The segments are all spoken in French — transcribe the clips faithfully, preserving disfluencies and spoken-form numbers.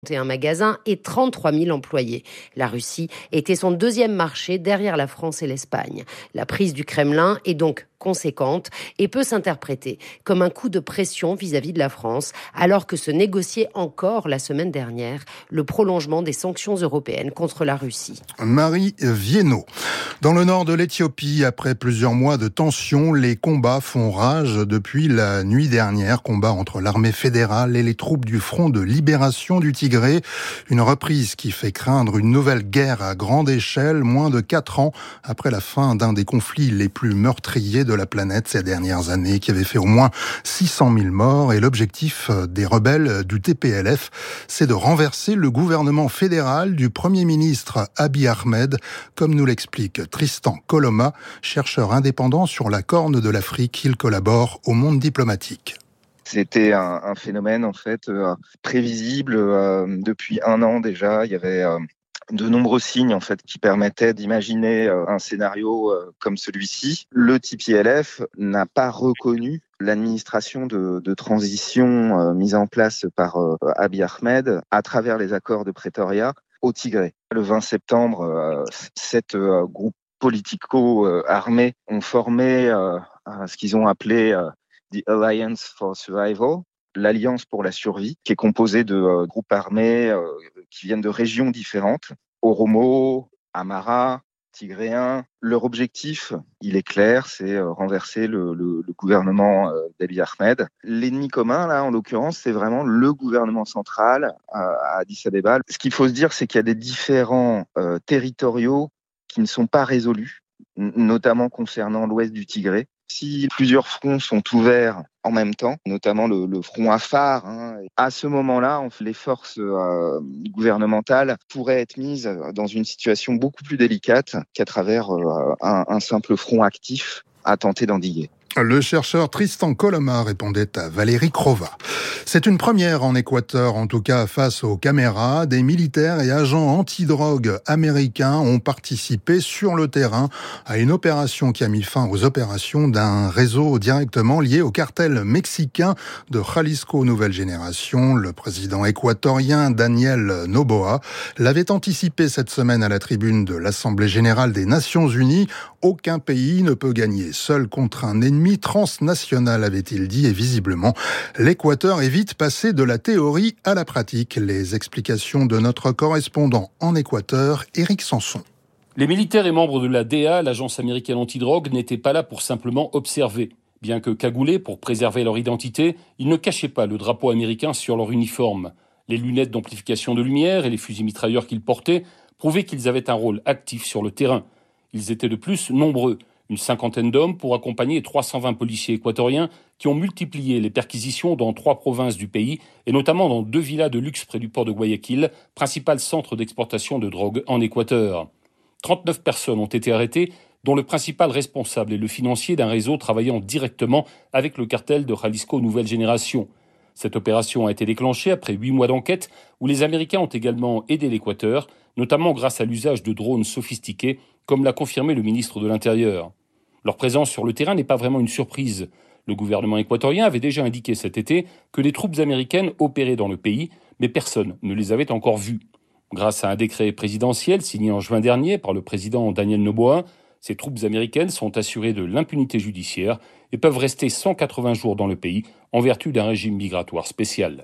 et un magasin et trente-trois mille employés. La Russie était son deuxième marché derrière la France et l'Espagne. La prise du Kremlin est donc conséquente et peut s'interpréter comme un coup de pression vis-à-vis de la France, alors que se négociait encore la semaine dernière le prolongement des sanctions européennes contre la Russie. Marie Viennot. Dans le nord de l'Éthiopie, après plusieurs mois de tensions, les combats font rage depuis la nuit dernière. Combats entre l'armée fédérale et les troupes du Front de libération du Tigré. Une reprise qui fait craindre une nouvelle guerre à grande échelle, moins de quatre ans après la fin d'un des conflits les plus meurtriers de de la planète ces dernières années, qui avait fait au moins six cent mille morts. Et l'objectif des rebelles du T P L F, c'est de renverser le gouvernement fédéral du Premier ministre Abiy Ahmed, comme nous l'explique Tristan Coloma, chercheur indépendant sur la Corne de l'Afrique. Il collabore au Monde diplomatique. C'était un, un phénomène en fait euh, prévisible euh, depuis un an déjà. Il y avait euh, de nombreux signes en fait qui permettaient d'imaginer euh, un scénario euh, comme celui-ci. Le T P L F n'a pas reconnu l'administration de, de transition euh, mise en place par euh, Abiy Ahmed à travers les accords de Pretoria au Tigré. Le vingt septembre, euh, sept euh, groupes politico-armés ont formé euh, ce qu'ils ont appelé euh, The Alliance for Survival, l'Alliance pour la survie, qui est composée de euh, groupes armés euh, qui viennent de régions différentes, Oromo, Amara, Tigréens. Leur objectif, il est clair, c'est euh, renverser le, le, le gouvernement euh, d'Abiy Ahmed. L'ennemi commun, là, en l'occurrence, c'est vraiment le gouvernement central euh, à Addis Abeba. Ce qu'il faut se dire, c'est qu'il y a des différends euh, territoriaux qui ne sont pas résolus, n- notamment concernant l'ouest du Tigré. Si plusieurs fronts sont ouverts en même temps, notamment le, le front Afar, hein, à ce moment-là, on fait les forces euh, gouvernementales pourraient être mises dans une situation beaucoup plus délicate qu'à travers euh, un, un simple front actif à tenter d'endiguer. Le chercheur Tristan Coloma répondait à Valérie Crova. C'est une première en Équateur, en tout cas face aux caméras. Des militaires et agents antidrogue américains ont participé sur le terrain à une opération qui a mis fin aux opérations d'un réseau directement lié au cartel mexicain de Jalisco Nouvelle Génération. Le président équatorien Daniel Noboa l'avait anticipé cette semaine à la tribune de l'Assemblée générale des Nations unies. Aucun pays ne peut gagner seul contre un ennemi transnational, avait-il dit, et visiblement, l'Équateur est vite passé de la théorie à la pratique. Les explications de notre correspondant en Équateur, Éric Sanson. Les militaires et membres de la D E A, l'agence américaine antidrogue, n'étaient pas là pour simplement observer. Bien que cagoulés pour préserver leur identité, ils ne cachaient pas le drapeau américain sur leur uniforme. Les lunettes d'amplification de lumière et les fusils mitrailleurs qu'ils portaient prouvaient qu'ils avaient un rôle actif sur le terrain. Ils étaient de plus nombreux, une cinquantaine d'hommes pour accompagner trois cent vingt policiers équatoriens qui ont multiplié les perquisitions dans trois provinces du pays et notamment dans deux villas de luxe près du port de Guayaquil, principal centre d'exportation de drogue en Équateur. trente-neuf personnes ont été arrêtées, dont le principal responsable est le financier d'un réseau travaillant directement avec le cartel de Jalisco Nouvelle Génération. Cette opération a été déclenchée après huit mois d'enquête où les Américains ont également aidé l'Équateur, notamment grâce à l'usage de drones sophistiqués, comme l'a confirmé le ministre de l'Intérieur. Leur présence sur le terrain n'est pas vraiment une surprise. Le gouvernement équatorien avait déjà indiqué cet été que les troupes américaines opéraient dans le pays, mais personne ne les avait encore vues. Grâce à un décret présidentiel signé en juin dernier par le président Daniel Noboa, ces troupes américaines sont assurées de l'impunité judiciaire et peuvent rester cent quatre-vingts jours dans le pays en vertu d'un régime migratoire spécial.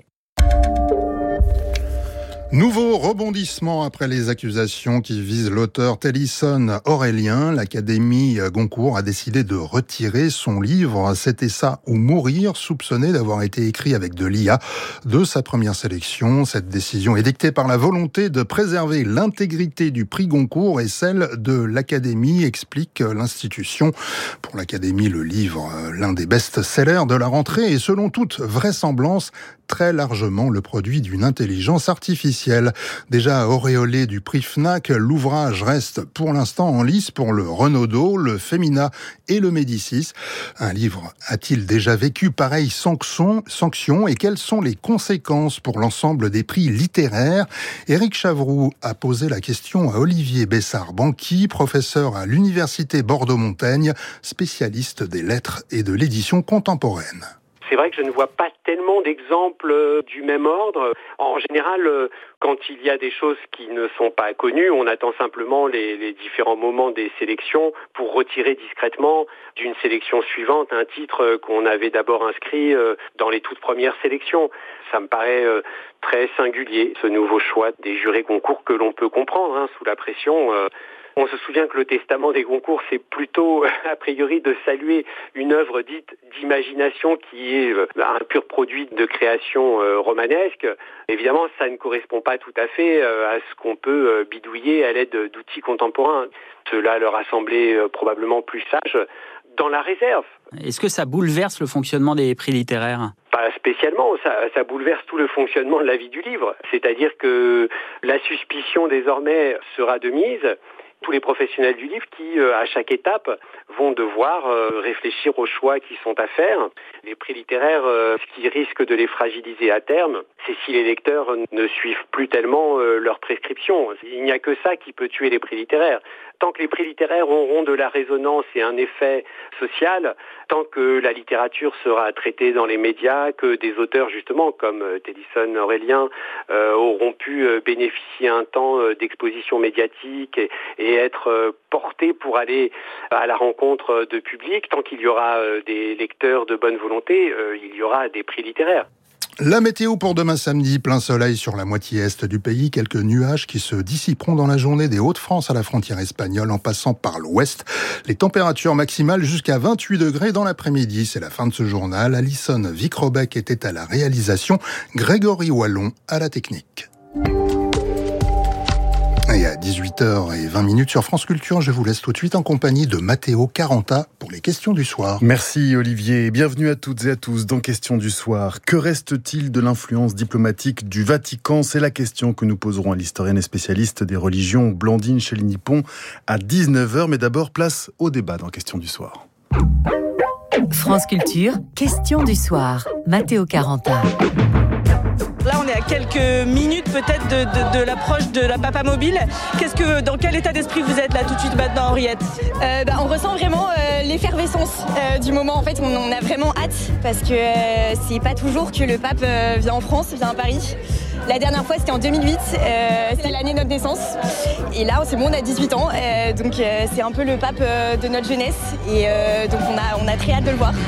Nouveau rebondissement après les accusations qui visent l'auteur Tennyson Aurélien. L'Académie Goncourt a décidé de retirer son livre « C'était ça ou mourir », soupçonné d'avoir été écrit avec de l'I A de sa première sélection. Cette décision est dictée par la volonté de préserver l'intégrité du prix Goncourt et celle de l'Académie, explique l'institution. Pour l'Académie, le livre, l'un des best-sellers de la rentrée, est selon toute vraisemblance très largement le produit d'une intelligence artificielle. Déjà auréolé du prix Fnac, l'ouvrage reste pour l'instant en lice pour le Renaudot, le Femina et le Médicis. Un livre a-t-il déjà vécu pareille sanction, sanction et quelles sont les conséquences pour l'ensemble des prix littéraires? Éric Chavroux a posé la question à Olivier Bessard-Banqui, professeur à l'Université Bordeaux-Montaigne, spécialiste des lettres et de l'édition contemporaine. C'est vrai que je ne vois pas tellement d'exemples du même ordre. En général, quand il y a des choses qui ne sont pas connues, on attend simplement les, les différents moments des sélections pour retirer discrètement d'une sélection suivante un titre qu'on avait d'abord inscrit dans les toutes premières sélections. Ça me paraît très singulier, ce nouveau choix des jurés concours que l'on peut comprendre hein, sous la pression. On se souvient que le testament des Goncourt, c'est plutôt, a priori, de saluer une œuvre dite d'imagination qui est un pur produit de création romanesque. Évidemment, ça ne correspond pas tout à fait à ce qu'on peut bidouiller à l'aide d'outils contemporains. Cela leur a semblé probablement plus sage dans la réserve. Est-ce que ça bouleverse le fonctionnement des prix littéraires ? Pas spécialement, ça, ça bouleverse tout le fonctionnement de la vie du livre. C'est-à-dire que la suspicion désormais sera de mise. Tous les professionnels du livre qui, à chaque étape, vont devoir réfléchir aux choix qui sont à faire. Les prix littéraires, ce qui risque de les fragiliser à terme, c'est si les lecteurs ne suivent plus tellement leurs prescriptions. Il n'y a que ça qui peut tuer les prix littéraires. Tant que les prix littéraires auront de la résonance et un effet social, tant que la littérature sera traitée dans les médias, que des auteurs justement comme Tennyson, Aurélien euh, auront pu bénéficier un temps d'exposition médiatique et, et être portés pour aller à la rencontre de public, tant qu'il y aura des lecteurs de bonne volonté, euh, il y aura des prix littéraires. La météo pour demain samedi, plein soleil sur la moitié est du pays, quelques nuages qui se dissiperont dans la journée des Hauts-de-France à la frontière espagnole en passant par l'ouest. Les températures maximales jusqu'à vingt-huit degrés dans l'après-midi. C'est la fin de ce journal. Alison Vicrobec était à la réalisation, Grégory Wallon à la technique. Et à dix-huit heures vingt sur France Culture, je vous laisse tout de suite en compagnie de Matteo Caranta pour les questions du soir. Merci Olivier, bienvenue à toutes et à tous dans Questions du soir. Que reste-t-il de l'influence diplomatique du Vatican ? C'est la question que nous poserons à l'historienne et spécialiste des religions Blandine Chéligny-Pont à dix-neuf heures. Mais d'abord, place au débat dans Questions du soir. France Culture, Questions du soir. Matteo Caranta. Là, on est à quelques minutes peut-être de, de, de l'approche de la Papa Mobile. Qu'est-ce que, dans quel état d'esprit vous êtes là tout de suite maintenant, Henriette ? euh, bah, On ressent vraiment euh, l'effervescence euh, du moment. En fait, on, on a vraiment hâte parce que euh, c'est pas toujours que le pape euh, vient en France, vient à Paris. La dernière fois, c'était en deux mille huit. Euh, c'était l'année de notre naissance. Et là, c'est bon, on a dix-huit ans. Euh, donc, euh, c'est un peu le pape euh, de notre jeunesse. Et euh, donc, on a, on a très hâte de le voir.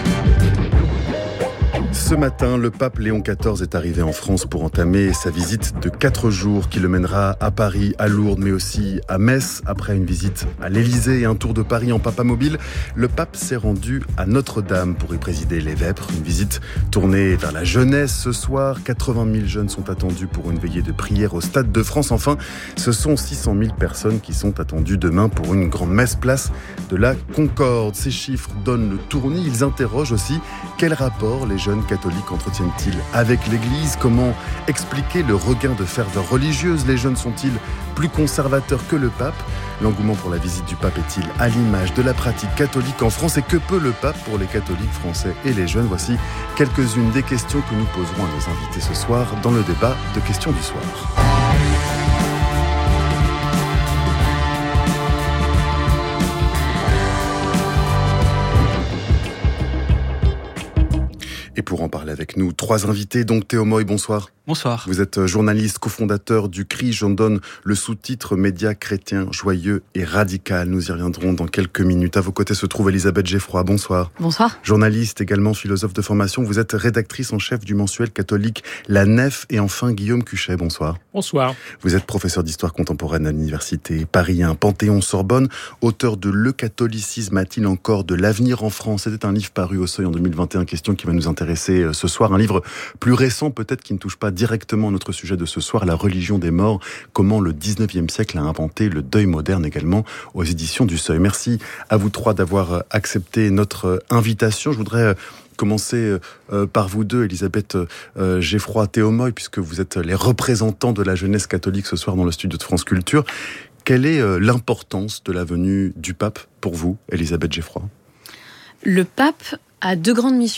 Ce matin, le pape Léon quatorze est arrivé en France pour entamer sa visite de quatre jours qui le mènera à Paris, à Lourdes, mais aussi à Metz. Après une visite à l'Élysée et un tour de Paris en Papa Mobile, le pape s'est rendu à Notre-Dame pour y présider les vêpres. Une visite tournée vers la jeunesse ce soir. quatre-vingt mille jeunes sont attendus pour une veillée de prière au Stade de France. Enfin, ce sont six cent mille personnes qui sont attendues demain pour une grande messe place de la Concorde. Ces chiffres donnent le tournis. Ils interrogent aussi quel rapport les jeunes catholiques entretiennent-ils avec l'Église ? Comment expliquer le regain de ferveur religieuse ? Les jeunes sont-ils plus conservateurs que le pape ? L'engouement pour la visite du pape est-il à l'image de la pratique catholique en France ? Et que peut le pape pour les catholiques français et les jeunes ? Voici quelques-unes des questions que nous poserons à nos invités ce soir dans le débat de Questions du soir. Et pour en parler avec nous, trois invités, donc Théo Moy, bonsoir. Bonsoir. Vous êtes journaliste, cofondateur du C R I. J'en donne le sous-titre « Médias chrétiens, joyeux et radical ». Nous y reviendrons dans quelques minutes. À vos côtés se trouve Elisabeth Geffroy. Bonsoir. Bonsoir. Journaliste, également philosophe de formation. Vous êtes rédactrice en chef du mensuel catholique La Nef. Et enfin, Guillaume Cuchet. Bonsoir. Bonsoir. Vous êtes professeur d'histoire contemporaine à l'université Paris un, Panthéon-Sorbonne. Auteur de Le catholicisme a-t-il encore de l'avenir en France ? C'était un livre paru au Seuil en deux mille vingt et un. Question qui va nous intéresser ce soir. Un livre plus récent, peut-être, qui ne touche pas directement notre sujet de ce soir, la religion des morts, comment le dix-neuvième siècle a inventé le deuil moderne, également aux éditions du Seuil. Merci à vous trois d'avoir accepté notre invitation. Je voudrais commencer par vous deux, Elisabeth Geffroy, Théo Moy, puisque vous êtes les représentants de la jeunesse catholique ce soir dans le studio de France Culture. Quelle est l'importance de la venue du pape pour vous, Elisabeth Geffroy ? Le pape a deux grandes missions.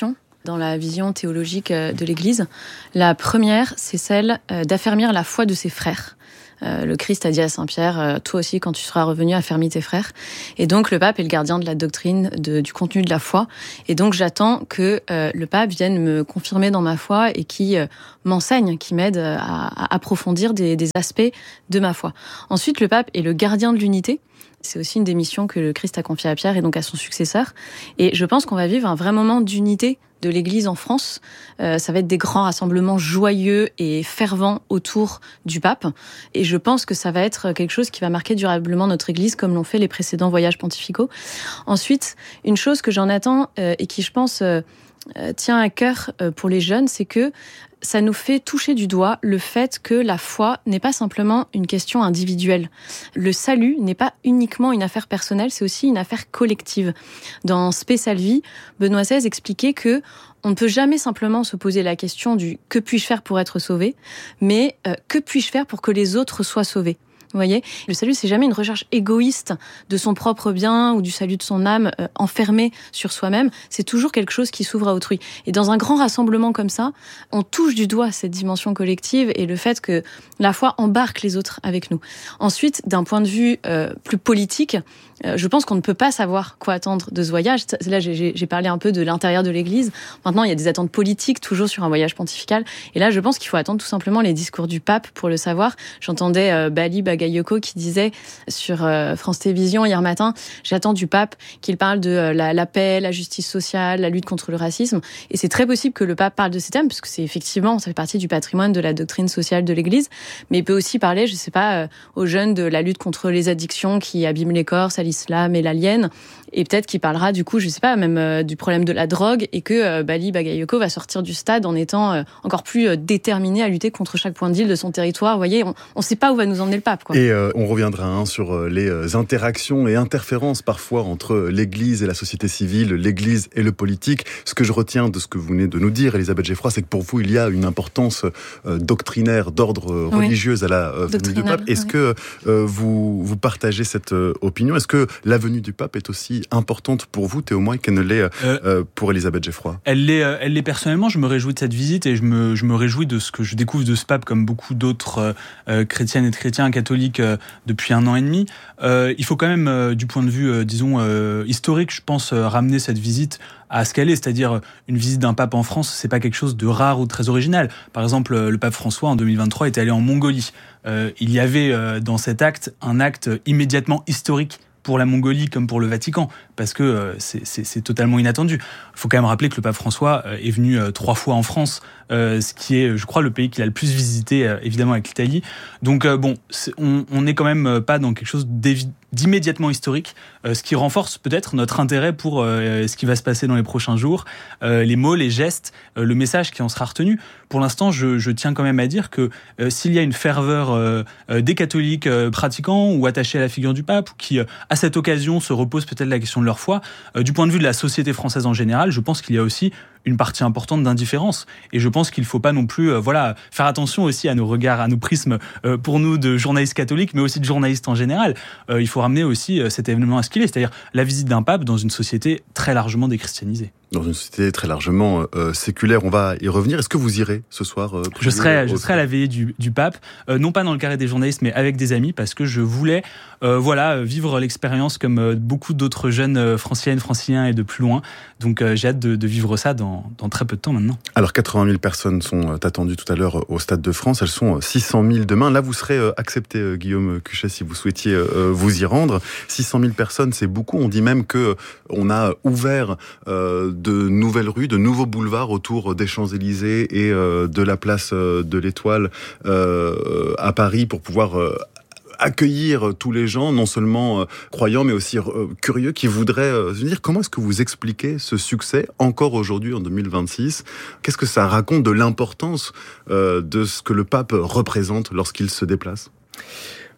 dans la vision théologique de l'Église. La première, c'est celle d'affermir la foi de ses frères. Euh, le Christ a dit à Saint Pierre, euh, toi aussi, quand tu seras revenu, affermis tes frères. Et donc, le pape est le gardien de la doctrine, de, du contenu de la foi. Et donc, j'attends que euh, le pape vienne me confirmer dans ma foi et qui euh, m'enseigne, qui m'aide à, à approfondir des, des aspects de ma foi. Ensuite, le pape est le gardien de l'unité. C'est aussi une des missions que le Christ a confiée à Pierre et donc à son successeur. Et je pense qu'on va vivre un vrai moment d'unité de l'Église en France. Euh, ça va être des grands rassemblements joyeux et fervents autour du pape. Et je pense que ça va être quelque chose qui va marquer durablement notre Église, comme l'ont fait les précédents voyages pontificaux. Ensuite, une chose que j'en attends euh, et qui, je pense, euh, euh, tient à cœur euh, pour les jeunes, c'est que ça nous fait toucher du doigt le fait que la foi n'est pas simplement une question individuelle. Le salut n'est pas uniquement une affaire personnelle, c'est aussi une affaire collective. Dans Spe Salvi, Benoît seize expliquait que on ne peut jamais simplement se poser la question du « que puis-je faire pour être sauvé ?», mais euh, « que puis-je faire pour que les autres soient sauvés ?» Vous voyez, le salut, c'est jamais une recherche égoïste de son propre bien ou du salut de son âme euh, enfermé sur soi-même. C'est toujours quelque chose qui s'ouvre à autrui. Et dans un grand rassemblement comme ça, on touche du doigt cette dimension collective et le fait que la foi embarque les autres avec nous. Ensuite, d'un point de vue euh, plus politique, euh, je pense qu'on ne peut pas savoir quoi attendre de ce voyage. Là, j'ai, j'ai parlé un peu de l'intérieur de l'Église. Maintenant, il y a des attentes politiques toujours sur un voyage pontifical. Et là, je pense qu'il faut attendre tout simplement les discours du pape pour le savoir. J'entendais euh, Bali Bagayoko qui disait sur euh, France Télévisions hier matin, j'attends du pape qu'il parle de euh, la, la paix, la justice sociale, la lutte contre le racisme. Et c'est très possible que le pape parle de ces thèmes, parce que c'est effectivement, ça fait partie du patrimoine de la doctrine sociale de l'Église. Mais il peut aussi parler, je sais pas, euh, aux jeunes de la lutte contre les addictions qui abîment les corps, à l'islam et l'alien. Et peut-être qu'il parlera du coup, je sais pas, même euh, du problème de la drogue et que euh, Bali Bagayoko va sortir du stade en étant euh, encore plus euh, déterminé à lutter contre chaque point de deal de son territoire. Vous voyez, on ne sait pas où va nous emmener le pape, quoi. Et euh, on reviendra hein, sur euh, les euh, interactions et interférences parfois entre l'Église et la société civile, l'Église et le politique. Ce que je retiens de ce que vous venez de nous dire, Elisabeth Geffroy, c'est que pour vous, il y a une importance euh, doctrinaire, d'ordre euh, oui. religieuse à la euh, venue du pape. Est-ce oui. que euh, vous, vous partagez cette euh, opinion ? Est-ce que la venue du pape est aussi importante pour vous, Théo Moy, qu'elle ne l'est euh, euh, pour Elisabeth Geffroy ? Elle l'est, euh, elle l'est personnellement. Je me réjouis de cette visite et je me, je me réjouis de ce que je découvre de ce pape, comme beaucoup d'autres euh, chrétiennes et de chrétiens catholiques euh, depuis un an et demi. Euh, il faut quand même, euh, du point de vue, euh, disons, euh, historique, je pense, euh, ramener cette visite à ce qu'elle est, c'est-à-dire une visite d'un pape en France, c'est pas quelque chose de rare ou de très original. Par exemple, le pape François, en deux mille vingt-trois, est allé en Mongolie. Euh, il y avait euh, dans cet acte un acte immédiatement historique pour la Mongolie comme pour le Vatican, parce que euh, c'est, c'est, c'est totalement inattendu. Il faut quand même rappeler que le pape François euh, est venu euh, trois fois en France, euh, ce qui est, je crois, le pays qu'il a le plus visité, euh, évidemment avec l'Italie. Donc euh, bon, c'est, on, on n'est quand même pas dans quelque chose d'immédiatement historique, euh, ce qui renforce peut-être notre intérêt pour euh, ce qui va se passer dans les prochains jours, euh, les mots, les gestes, euh, le message qui en sera retenu. Pour l'instant, je, je tiens quand même à dire que euh, s'il y a une ferveur euh, euh, des catholiques euh, pratiquants ou attachés à la figure du pape, ou qui euh, à cette occasion se reposent peut-être la question de leur foi, euh, du point de vue de la société française en général, je pense qu'il y a aussi une partie importante d'indifférence. Et je pense qu'il ne faut pas non plus euh, voilà, faire attention aussi à nos regards, à nos prismes, euh, pour nous de journalistes catholiques, mais aussi de journalistes en général. Euh, il faut ramener aussi euh, cet événement à ce qu'il est, c'est-à-dire la visite d'un pape dans une société très largement déchristianisée. Dans une société très largement euh, séculaire, on va y revenir. Est-ce que vous irez ce soir euh, Je serai, je serai à la veillée du, du pape, euh, non pas dans le carré des journalistes, mais avec des amis, parce que je voulais euh, voilà, vivre l'expérience comme euh, beaucoup d'autres jeunes euh, franciliennes, franciliens et de plus loin. Donc euh, j'ai hâte de, de vivre ça dans, dans très peu de temps maintenant. Alors quatre-vingt mille personnes sont attendues tout à l'heure au Stade de France. Elles sont six cent mille demain. Là, vous serez euh, accepté, euh, Guillaume Cuchet, si vous souhaitiez euh, vous y rendre. six cent mille personnes, c'est beaucoup. On dit même que euh, on a ouvert euh, de nouvelles rues, de nouveaux boulevards autour des Champs-Élysées et euh, de la place euh, de l'Étoile euh, à Paris pour pouvoir euh, accueillir tous les gens, non seulement euh, croyants, mais aussi euh, curieux, qui voudraient euh, venir. Comment est-ce que vous expliquez ce succès, encore aujourd'hui, en deux mille vingt-six ? Qu'est-ce que ça raconte de l'importance euh, de ce que le pape représente lorsqu'il se déplace ?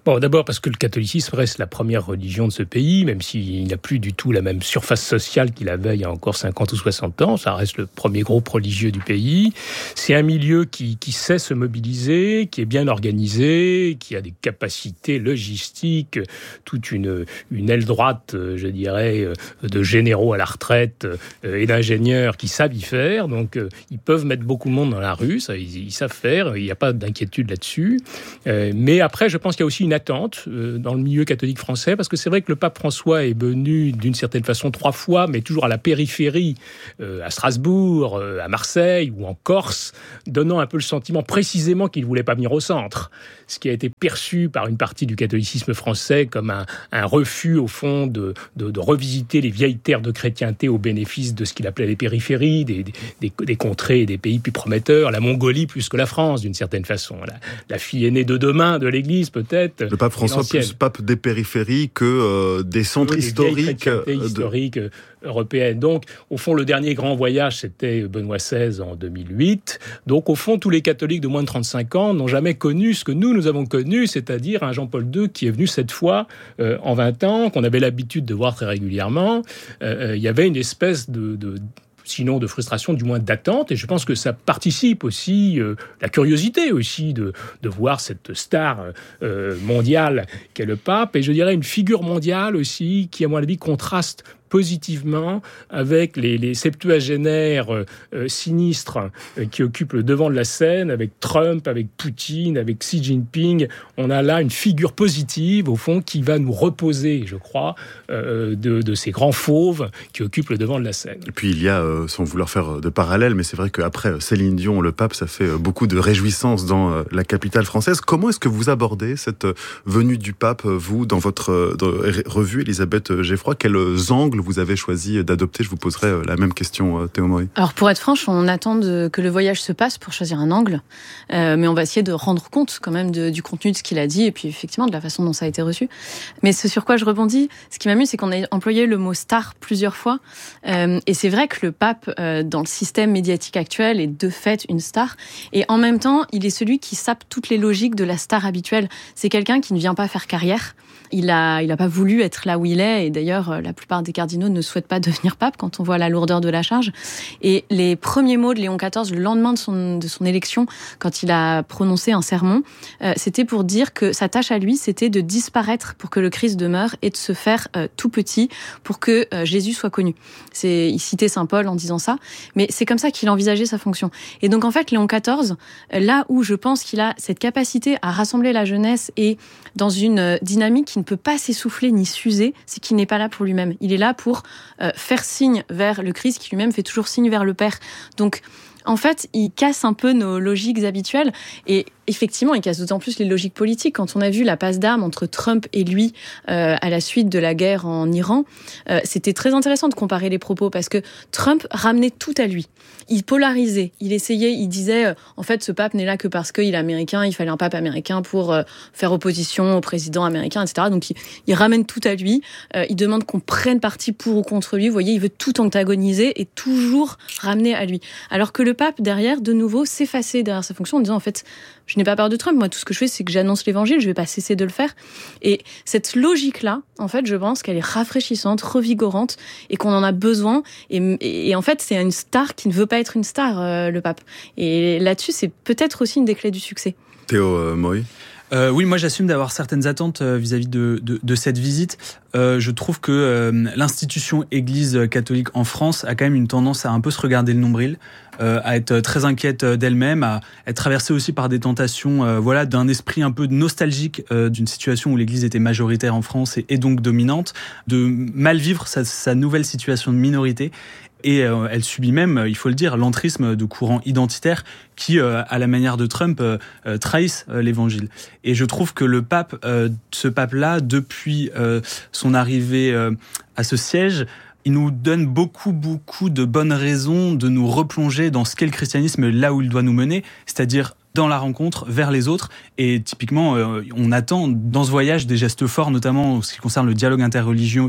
Bon, d'abord parce que le catholicisme reste la première religion de ce pays, même s'il n'a plus du tout la même surface sociale qu'il avait il y a encore cinquante ou soixante ans. Ça reste le premier groupe religieux du pays. C'est un milieu qui, qui sait se mobiliser, qui est bien organisé, qui a des capacités logistiques, toute une, une aile droite, je dirais, de généraux à la retraite et d'ingénieurs qui savent y faire. Donc, ils peuvent mettre beaucoup de monde dans la rue, ça, ils, ils savent faire, il n'y a pas d'inquiétude là-dessus. Euh, mais après, je pense qu'il y a aussi une attente euh, dans le milieu catholique français, parce que c'est vrai que le pape François est venu d'une certaine façon trois fois, mais toujours à la périphérie, euh, à Strasbourg, euh, à Marseille ou en Corse, donnant un peu le sentiment précisément qu'il ne voulait pas venir au centre. Ce qui a été perçu par une partie du catholicisme français comme un, un refus, au fond, de, de, de revisiter les vieilles terres de chrétienté au bénéfice de ce qu'il appelait les périphéries, des, des, des contrées et des pays plus prometteurs, la Mongolie plus que la France, d'une certaine façon. La, la fille aînée de demain de l'Église, peut-être. Le pape François plus pape des périphéries que euh, des centres oui, historiques. Euh, de... historiques euh, européennes. Donc, au fond, le dernier grand voyage, c'était Benoît seize en deux mille huit. Donc, au fond, tous les catholiques de moins de trente-cinq ans n'ont jamais connu ce que nous, nous avons connu, c'est-à-dire un Jean-Paul deux qui est venu cette fois euh, en vingt ans, qu'on avait l'habitude de voir très régulièrement. Euh, il y avait une espèce de... de sinon de frustration, du moins d'attente. Et je pense que ça participe aussi, euh, la curiosité aussi, de, de voir cette star euh, mondiale qu'est le pape. Et je dirais une figure mondiale aussi qui, à mon avis, contraste positivement avec les, les septuagénaires euh, sinistres euh, qui occupent le devant de la scène, avec Trump, avec Poutine, avec Xi Jinping. On a là une figure positive, au fond, qui va nous reposer, je crois, euh, de, de ces grands fauves qui occupent le devant de la scène. Et puis il y a, euh, sans vouloir faire de parallèle, mais c'est vrai qu'après Céline Dion, le pape, ça fait beaucoup de réjouissance dans euh, la capitale française. Comment est-ce que vous abordez cette venue du pape, vous, dans votre euh, dans, revue, Elisabeth Geffroy? Quels angles vous avez choisi d'adopter? Je vous poserai la même question, Théo Maury. Alors, pour être franche, on attend de, que le voyage se passe pour choisir un angle, euh, mais on va essayer de rendre compte quand même de, du contenu de ce qu'il a dit et puis effectivement de la façon dont ça a été reçu. Mais ce sur quoi je rebondis, ce qui m'amuse, c'est qu'on a employé le mot star plusieurs fois, euh, et c'est vrai que le pape, euh, dans le système médiatique actuel, est de fait une star, et en même temps, il est celui qui sape toutes les logiques de la star habituelle. C'est quelqu'un qui ne vient pas faire carrière. Il a, il a pas voulu être là où il est, et d'ailleurs, la plupart des cardinaux ne souhaitent pas devenir pape quand on voit la lourdeur de la charge. Et les premiers mots de Léon quatorze, le lendemain de son, de son élection, quand il a prononcé un sermon, euh, c'était pour dire que sa tâche à lui, c'était de disparaître pour que le Christ demeure et de se faire euh, tout petit pour que euh, Jésus soit connu. C'est, il citait Saint Paul en disant ça, mais c'est comme ça qu'il envisageait sa fonction. Et donc en fait, Léon quatorze, là où je pense qu'il a cette capacité à rassembler la jeunesse et dans une dynamique qui ne peut pas s'essouffler ni s'user, c'est qu'il n'est pas là pour lui-même. Il est là pour euh, faire signe vers le Christ qui lui-même fait toujours signe vers le Père. Donc, en fait, il casse un peu nos logiques habituelles et effectivement, il casse d'autant plus les logiques politiques. Quand on a vu la passe d'armes entre Trump et lui euh, à la suite de la guerre en Iran, euh, c'était très intéressant de comparer les propos parce que Trump ramenait tout à lui. Il polarisait, il essayait, il disait euh, en fait ce pape n'est là que parce qu'il est américain, il fallait un pape américain pour euh, faire opposition au président américain, et cetera. Donc il, il ramène tout à lui, euh, il demande qu'on prenne parti pour ou contre lui. Vous voyez, il veut tout antagoniser et toujours ramener à lui. Alors que le pape derrière, de nouveau, s'effaçait derrière sa fonction en disant en fait je n'ai pas peur de Trump, moi tout ce que je fais c'est que j'annonce l'évangile, je vais pas cesser de le faire. Et cette logique-là, en fait, je pense qu'elle est rafraîchissante, revigorante et qu'on en a besoin. Et, et, et en fait, c'est une star qui ne veut pas être une star, euh, le pape. Et là-dessus, c'est peut-être aussi une des clés du succès. Théo euh, Maury. Euh, oui, moi j'assume d'avoir certaines attentes euh, vis-à-vis de, de, de cette visite. Euh, je trouve que euh, l'institution Église catholique en France a quand même une tendance à un peu se regarder le nombril, euh, à être très inquiète d'elle-même, à être traversée aussi par des tentations, euh, voilà, d'un esprit un peu nostalgique euh, d'une situation où l'Église était majoritaire en France et, et donc dominante, de mal vivre sa, sa nouvelle situation de minorité. Et euh, elle subit même, il faut le dire, l'entrisme de courants identitaires qui, euh, à la manière de Trump, euh, euh, trahissent euh, l'Évangile. Et je trouve que le pape, euh, ce pape-là, depuis euh, son arrivée euh, à ce siège, il nous donne beaucoup, beaucoup de bonnes raisons de nous replonger dans ce qu'est le christianisme, là où il doit nous mener, c'est-à-dire dans la rencontre vers les autres. Et typiquement, euh, on attend dans ce voyage des gestes forts, notamment en ce qui concerne le dialogue interreligieux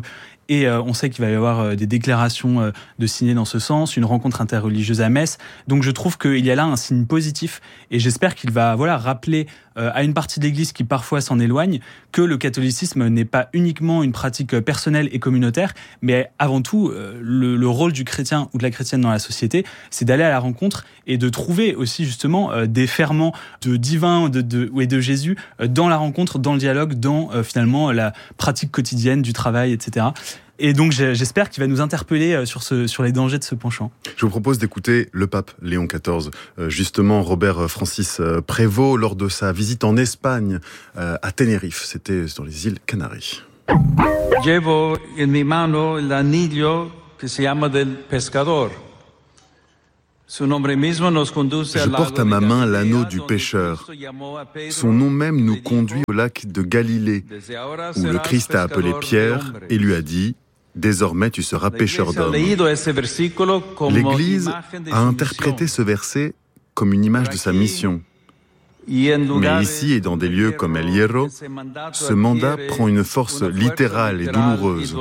Et euh, on sait qu'il va y avoir euh, des déclarations euh, de signer dans ce sens, une rencontre interreligieuse à Metz. Donc je trouve qu'il y a là un signe positif et j'espère qu'il va voilà rappeler euh, à une partie de l'Église qui parfois s'en éloigne que le catholicisme n'est pas uniquement une pratique personnelle et communautaire, mais avant tout euh, le, le rôle du chrétien ou de la chrétienne dans la société, c'est d'aller à la rencontre et de trouver aussi justement euh, des ferments de divin de, de, et de Jésus euh, dans la rencontre, dans le dialogue, dans euh, finalement la pratique quotidienne du travail, et cetera. Et donc j'espère qu'il va nous interpeller sur, ce, sur les dangers de ce penchant. Je vous propose d'écouter le pape Léon quatorze. Justement, Robert Francis Prévost, lors de sa visite en Espagne, à Tenerife, c'était sur les îles Canaries. Llevo en mi mano el anillo que se llama del pescador. Je porte à ma main l'anneau du pêcheur. Son nom même nous conduit au lac de Galilée, où le Christ a appelé Pierre et lui a dit « Désormais tu seras pêcheur d'hommes ». L'Église a interprété ce verset comme une image de sa mission. Mais ici et dans des lieux comme El Hierro, ce mandat prend une force littérale et douloureuse.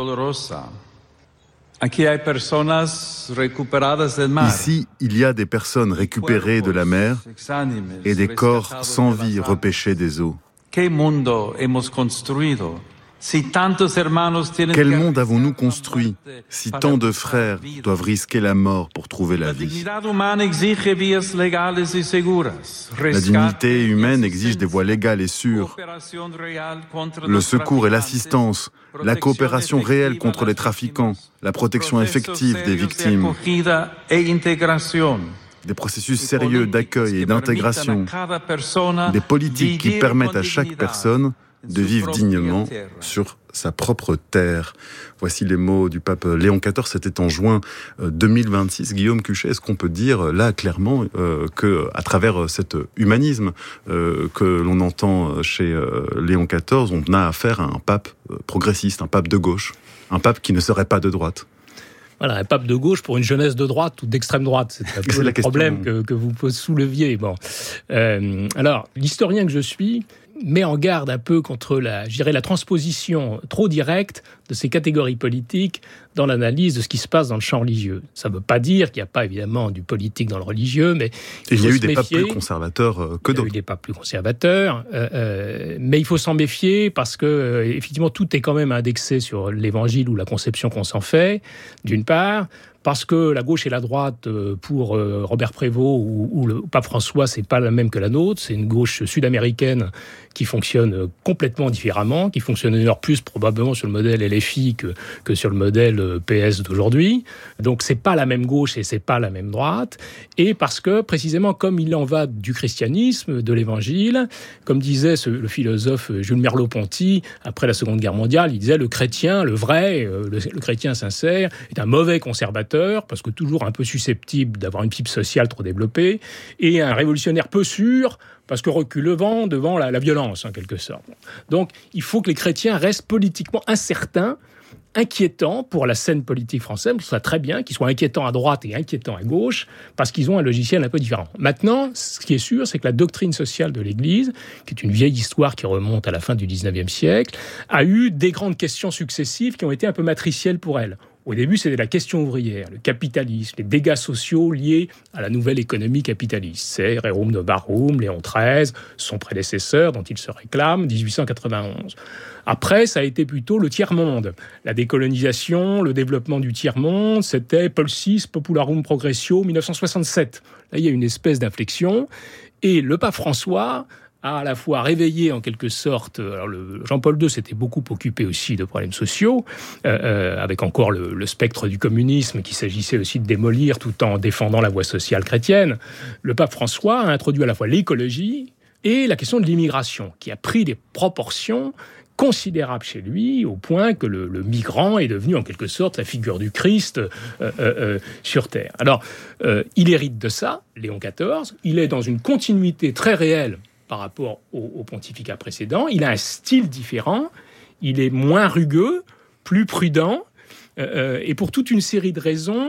Ici, il y a des personnes récupérées de la mer et des corps sans vie repêchés des eaux. Quel monde avons-nous construit si tant de frères doivent risquer la mort pour trouver la vie? La dignité humaine exige des voies légales et sûres. Le secours et l'assistance, la coopération réelle contre les trafiquants, la protection effective des victimes, des processus sérieux d'accueil et d'intégration, des politiques qui permettent à chaque personne de vivre dignement sur sa propre terre. Voici les mots du pape Léon quatorze, c'était en juin deux mille vingt-six. Guillaume Cuchet, est-ce qu'on peut dire là clairement euh, que à travers cet humanisme euh, que l'on entend chez euh, Léon quatorze, on a affaire à un pape progressiste, un pape de gauche, un pape qui ne serait pas de droite? Voilà, un pape de gauche pour une jeunesse de droite ou d'extrême droite, c'est un peu c'est le problème que, que vous souleviez. Bon, euh, alors l'historien que je suis met en garde un peu contre la, je dirais, la transposition trop directe de ces catégories politiques dans l'analyse de ce qui se passe dans le champ religieux. Ça ne veut pas dire qu'il n'y a pas évidemment du politique dans le religieux, mais il, il y a eu des papes plus conservateurs que d'autres. Il y a eu des papes plus conservateurs, euh, euh, mais il faut s'en méfier parce que euh, effectivement tout est quand même indexé sur l'Évangile ou la conception qu'on s'en fait, d'une part. Parce que la gauche et la droite, pour Robert Prévost ou, ou le pape François, c'est pas la même que la nôtre. C'est une gauche sud-américaine qui fonctionne complètement différemment, qui fonctionne d'ailleurs plus probablement sur le modèle L F I que, que sur le modèle P S d'aujourd'hui. Donc c'est pas la même gauche et c'est pas la même droite. Et parce que, précisément, comme il en va du christianisme, de l'évangile, comme disait ce, le philosophe Jules Merleau-Ponty, après la Seconde Guerre mondiale, il disait le chrétien, le vrai, le, le chrétien sincère, est un mauvais conservateur, parce que toujours un peu susceptible d'avoir une pipe sociale trop développée, et un révolutionnaire peu sûr, parce que reculevant devant la, la violence, en quelque sorte. Donc, il faut que les chrétiens restent politiquement incertains, inquiétants pour la scène politique française, ce soit très bien, qu'ils soient inquiétants à droite et inquiétants à gauche, parce qu'ils ont un logiciel un peu différent. Maintenant, ce qui est sûr, c'est que la doctrine sociale de l'Église, qui est une vieille histoire qui remonte à la fin du dix-neuvième siècle, a eu des grandes questions successives qui ont été un peu matricielles pour elle. Au début, c'était la question ouvrière, le capitalisme, les dégâts sociaux liés à la nouvelle économie capitaliste. C'est Rerum Novarum, Léon treize, son prédécesseur, dont il se réclame, dix-huit cent quatre-vingt-onze. Après, ça a été plutôt le tiers-monde. La décolonisation, le développement du tiers-monde, c'était Paul six, Popularum Progressio, mille neuf cent soixante-sept. Là, il y a une espèce d'inflexion. Et le pape François a à la fois réveillé en quelque sorte, alors le, Jean-Paul deux s'était beaucoup occupé aussi de problèmes sociaux, euh, euh, avec encore le, le spectre du communisme qu'il s'agissait aussi de démolir tout en défendant la voie sociale chrétienne. Le pape François a introduit à la fois l'écologie et la question de l'immigration, qui a pris des proportions considérable chez lui, au point que le, le migrant est devenu en quelque sorte la figure du Christ euh, euh, euh, sur Terre. Alors, euh, il hérite de ça, Léon quatorze, il est dans une continuité très réelle par rapport au, au pontificat précédent, il a un style différent, il est moins rugueux, plus prudent, euh, et pour toute une série de raisons,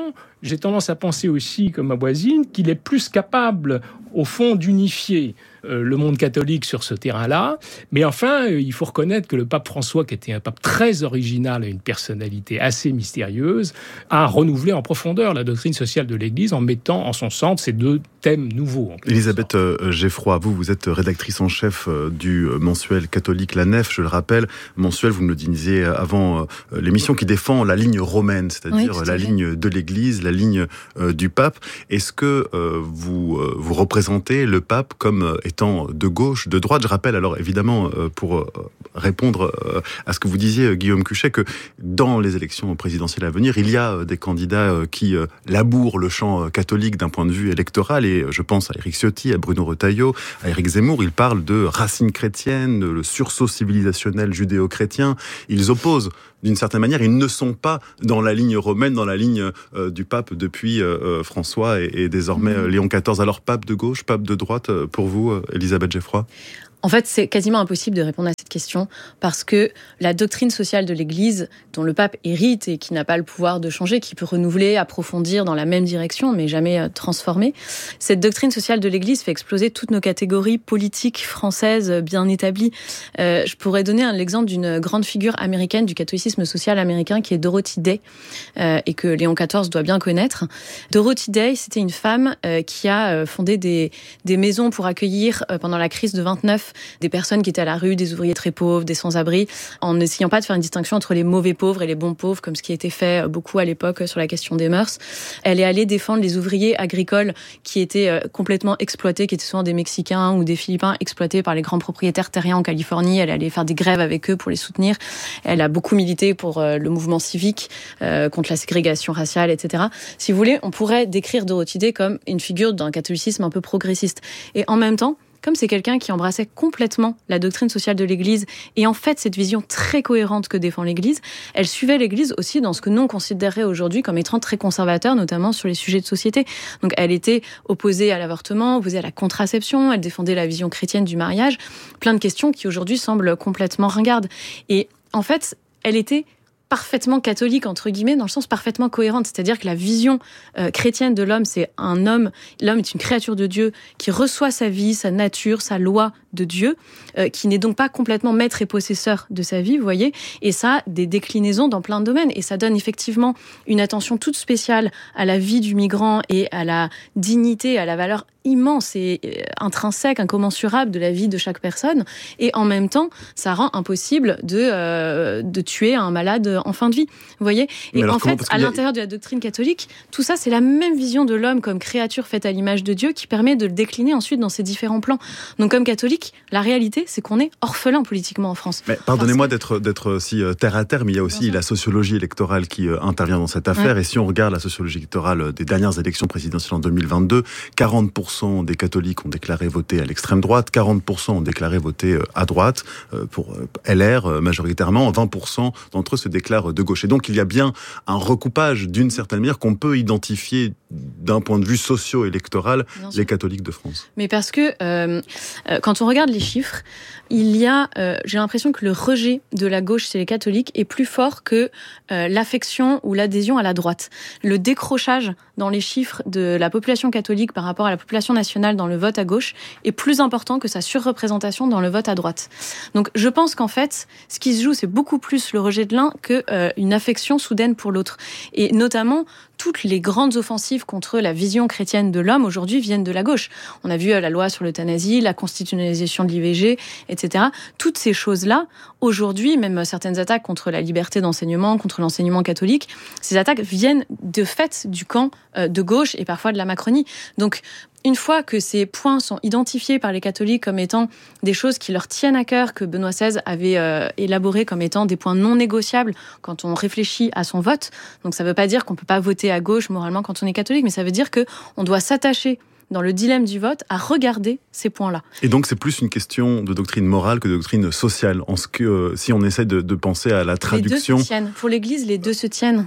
j'ai tendance à penser aussi, comme ma voisine, qu'il est plus capable, au fond, d'unifier le monde catholique sur ce terrain-là. Mais enfin, il faut reconnaître que le pape François, qui était un pape très original et une personnalité assez mystérieuse, a renouvelé en profondeur la doctrine sociale de l'Église en mettant en son centre ces deux thèmes nouveaux. Elisabeth Geffroy, vous, vous êtes rédactrice en chef du mensuel catholique La Nef, je le rappelle. Mensuel, vous me le disiez avant l'émission, qui défend la ligne romaine, c'est-à-dire oui, la ligne de l'Église, la ligne du pape. Est-ce que vous, vous représentez le pape comme étant de gauche, de droite? Je rappelle alors évidemment, pour répondre à ce que vous disiez, Guillaume Cuchet, que dans les élections présidentielles à venir, il y a des candidats qui labourent le champ catholique d'un point de vue électoral, et je pense à Éric Ciotti, à Bruno Retailleau, à Éric Zemmour. Ils parlent de racines chrétiennes, de le sursaut civilisationnel judéo-chrétien. Ils opposent d'une certaine manière, ils ne sont pas dans la ligne romaine, dans la ligne euh, du pape depuis euh, François et, et désormais euh, Léon quatorze. Alors, pape de gauche, pape de droite, euh, pour vous, euh, Elisabeth Geffroy? En fait, c'est quasiment impossible de répondre à cette question parce que la doctrine sociale de l'Église, dont le pape hérite et qui n'a pas le pouvoir de changer, qui peut renouveler, approfondir dans la même direction, mais jamais transformer, cette doctrine sociale de l'Église fait exploser toutes nos catégories politiques françaises bien établies. Euh, je pourrais donner l'exemple d'une grande figure américaine du catholicisme social américain qui est Dorothy Day euh, et que Léon quatorze doit bien connaître. Dorothy Day, c'était une femme euh, qui a fondé des, des maisons pour accueillir euh, pendant la crise de vingt-neuf des personnes qui étaient à la rue, des ouvriers très pauvres, des sans-abri, en n'essayant pas de faire une distinction entre les mauvais pauvres et les bons pauvres, comme ce qui était fait beaucoup à l'époque sur la question des mœurs. Elle est allée défendre les ouvriers agricoles qui étaient complètement exploités, qui étaient souvent des Mexicains ou des Philippins exploités par les grands propriétaires terriens en Californie. Elle allait faire des grèves avec eux pour les soutenir. Elle a beaucoup milité pour le mouvement civique, euh, contre la ségrégation raciale, et cetera. Si vous voulez, on pourrait décrire Dorothy Day comme une figure d'un catholicisme un peu progressiste. Et en même temps, comme c'est quelqu'un qui embrassait complètement la doctrine sociale de l'Église et en fait cette vision très cohérente que défend l'Église, elle suivait l'Église aussi dans ce que nous on considérerait aujourd'hui comme étant très conservateur, notamment sur les sujets de société. Donc elle était opposée à l'avortement, opposée à la contraception, elle défendait la vision chrétienne du mariage, plein de questions qui aujourd'hui semblent complètement ringardes. Et en fait, elle était parfaitement catholique, entre guillemets, dans le sens parfaitement cohérente. C'est-à-dire que la vision euh, chrétienne de l'homme, c'est un homme, l'homme est une créature de Dieu qui reçoit sa vie, sa nature, sa loi de Dieu, euh, qui n'est donc pas complètement maître et possesseur de sa vie, vous voyez, et ça a des déclinaisons dans plein de domaines, et ça donne effectivement une attention toute spéciale à la vie du migrant et à la dignité, à la valeur immense et intrinsèque, incommensurable de la vie de chaque personne, et en même temps, ça rend impossible de, euh, de tuer un malade en fin de vie, vous voyez. Et en fait, à l'intérieur de la doctrine catholique, tout ça, c'est la même vision de l'homme comme créature faite à l'image de Dieu qui permet de le décliner ensuite dans ses différents plans. Donc, comme catholique, la réalité, c'est qu'on est orphelin politiquement en France. Mais pardonnez-moi d'être, d'être si terre à terre, mais il y a aussi la sociologie électorale qui euh, intervient dans cette affaire. Ouais. Et si on regarde la sociologie électorale des dernières élections présidentielles en deux mille vingt-deux, quarante pour cent des catholiques ont déclaré voter à l'extrême droite, quarante pour cent ont déclaré voter à droite, euh, pour L R euh, majoritairement, vingt pour cent d'entre eux se déclarent de gauche. Et donc il y a bien un recoupage d'une certaine manière qu'on peut identifier d'un point de vue socio-électoral les catholiques de France. Mais parce que euh, quand on regarde les chiffres, il y a, euh, j'ai l'impression que le rejet de la gauche chez les catholiques est plus fort que euh, l'affection ou l'adhésion à la droite. Le décrochage dans les chiffres de la population catholique par rapport à la population nationale dans le vote à gauche est plus important que sa surreprésentation dans le vote à droite. Donc je pense qu'en fait, ce qui se joue, c'est beaucoup plus le rejet de l'un que euh, une affection soudaine pour l'autre. Et notamment, toutes les grandes offensives contre la vision chrétienne de l'homme aujourd'hui viennent de la gauche. On a vu la loi sur l'euthanasie, la constitutionnalisation de l'I V G, et cetera. Toutes ces choses-là, aujourd'hui, même certaines attaques contre la liberté d'enseignement, contre l'enseignement catholique, ces attaques viennent de fait du camp de gauche et parfois de la Macronie. Donc, une fois que ces points sont identifiés par les catholiques comme étant des choses qui leur tiennent à cœur, que Benoît seize avait euh, élaboré comme étant des points non négociables quand on réfléchit à son vote, donc ça ne veut pas dire qu'on ne peut pas voter à gauche moralement quand on est catholique, mais ça veut dire qu'on doit s'attacher dans le dilemme du vote, à regarder ces points-là. Et donc c'est plus une question de doctrine morale que de doctrine sociale, en ce que, euh, si on essaie de, de penser à la traduction... Les deux se tiennent. Pour l'Église, les deux se tiennent.